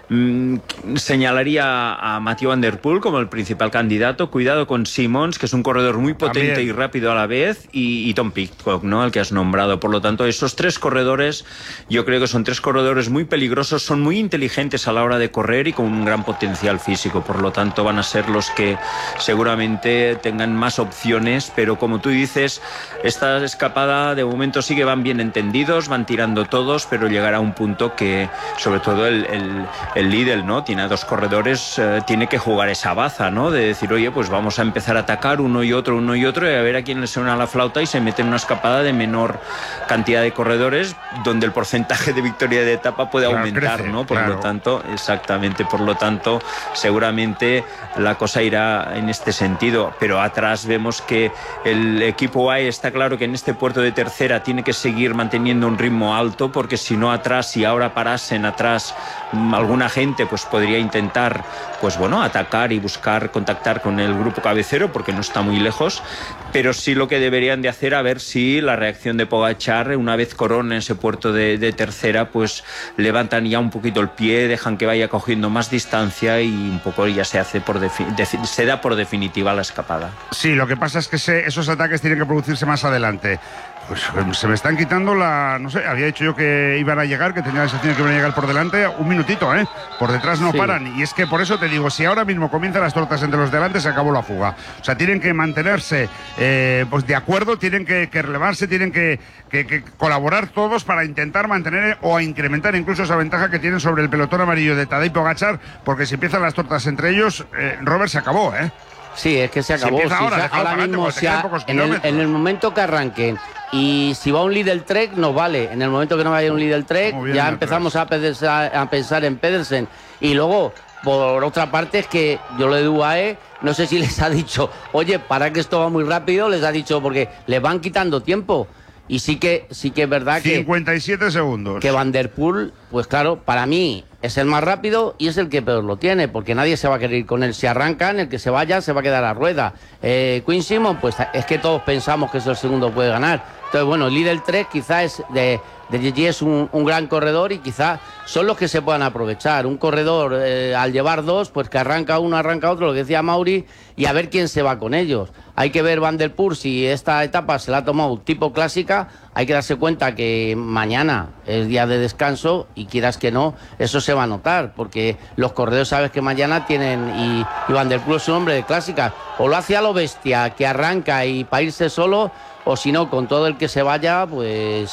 señalaría a Mathieu van der Poel como el principal candidato. Cuidado con Simmons, que es un corredor muy potente también, y rápido a la vez, y Tom Pidcock, ¿no? El que has nombrado. Por lo tanto, esos 3 corredores, yo creo que son 3 corredores muy peligrosos, son muy inteligentes a la hora de correr y con un gran potencial físico. Por lo tanto, van a ser los que seguramente tengan más opciones, pero como tú dices, esta escapada de momento sí que van bien entendidos, van tirando todos, pero llegará un punto que, sobre todo el Lidl, ¿no? Tiene a 2 corredores, tiene que jugar esa baza, ¿no? De decir, oye, pues vamos a empezar a atacar uno y otro, y a ver a quién le suena la flauta, y se mete en una escapada de menor cantidad de corredores, donde el porcentaje de victoria de etapa puede aumentar, crece, ¿no? Por lo tanto, exactamente, por lo tanto, seguramente la cosa irá en este sentido, pero atrás vemos que el equipo UAE está claro que en este puerto de tercera tiene que seguir manteniendo un ritmo alto, porque si no atrás, si ahora parasen atrás alguna gente, pues podría intentar, pues bueno, atacar y buscar contactar con el grupo cabecero, porque no está muy lejos, pero sí lo que deberían de hacer, a ver si la reacción de Pogačar, una vez corona ese puerto de tercera, pues levantan ya un poquito el pie, dejan que vaya cogiendo más distancia y un poco ya se hace se da por definitiva la escapada. Sí, lo que pasa es que esos ataques tienen que producirse más adelante. Pues se me están quitando no sé, había dicho yo que iban a llegar, que tenía la sensación de que iban a llegar por delante, un minutito, ¿eh? Por detrás no paran, y es que por eso te digo, si ahora mismo comienzan las tortas entre los delante, se acabó la fuga. O sea, tienen que mantenerse pues de acuerdo, tienen que relevarse, tienen que colaborar todos para intentar mantener o incrementar incluso esa ventaja que tienen sobre el pelotón amarillo de Tadej Pogačar, porque si empiezan las tortas entre ellos, Robert, se acabó, ¿eh? Sí, es que se acabó. Si ahora mismo, en el momento que arranquen y si va un Lidl Trek, nos vale. En el momento que no vaya un Lidl Trek, ya empezamos a pensar en Pedersen. Y luego, por otra parte, es que yo lo de UAE, no sé si les ha dicho, oye, para que esto va muy rápido, les ha dicho, porque les van quitando tiempo. Y sí que es verdad 57 segundos. Que Van der Poel, pues claro, para mí es el más rápido y es el que peor lo tiene, porque nadie se va a querer ir con él. Si arrancan, el que se vaya se va a quedar a rueda. Quinn Simmons, pues es que todos pensamos que es el segundo que puede ganar. Entonces, bueno, el Lidl 3 quizás de Gigi es un gran corredor y quizás son los que se puedan aprovechar. Un corredor, al llevar dos, pues que arranca uno, arranca otro, lo que decía Mauri, y a ver quién se va con ellos. Hay que ver Van der Poel si esta etapa se la ha tomado tipo clásica. Hay que darse cuenta que mañana es día de descanso y quieras que no, eso se va a notar, porque los corredores sabes que mañana tienen, y Van der Poel es un hombre de clásica, o lo hace a lo bestia, que arranca y para irse solo, o si no, con todo el que se vaya, pues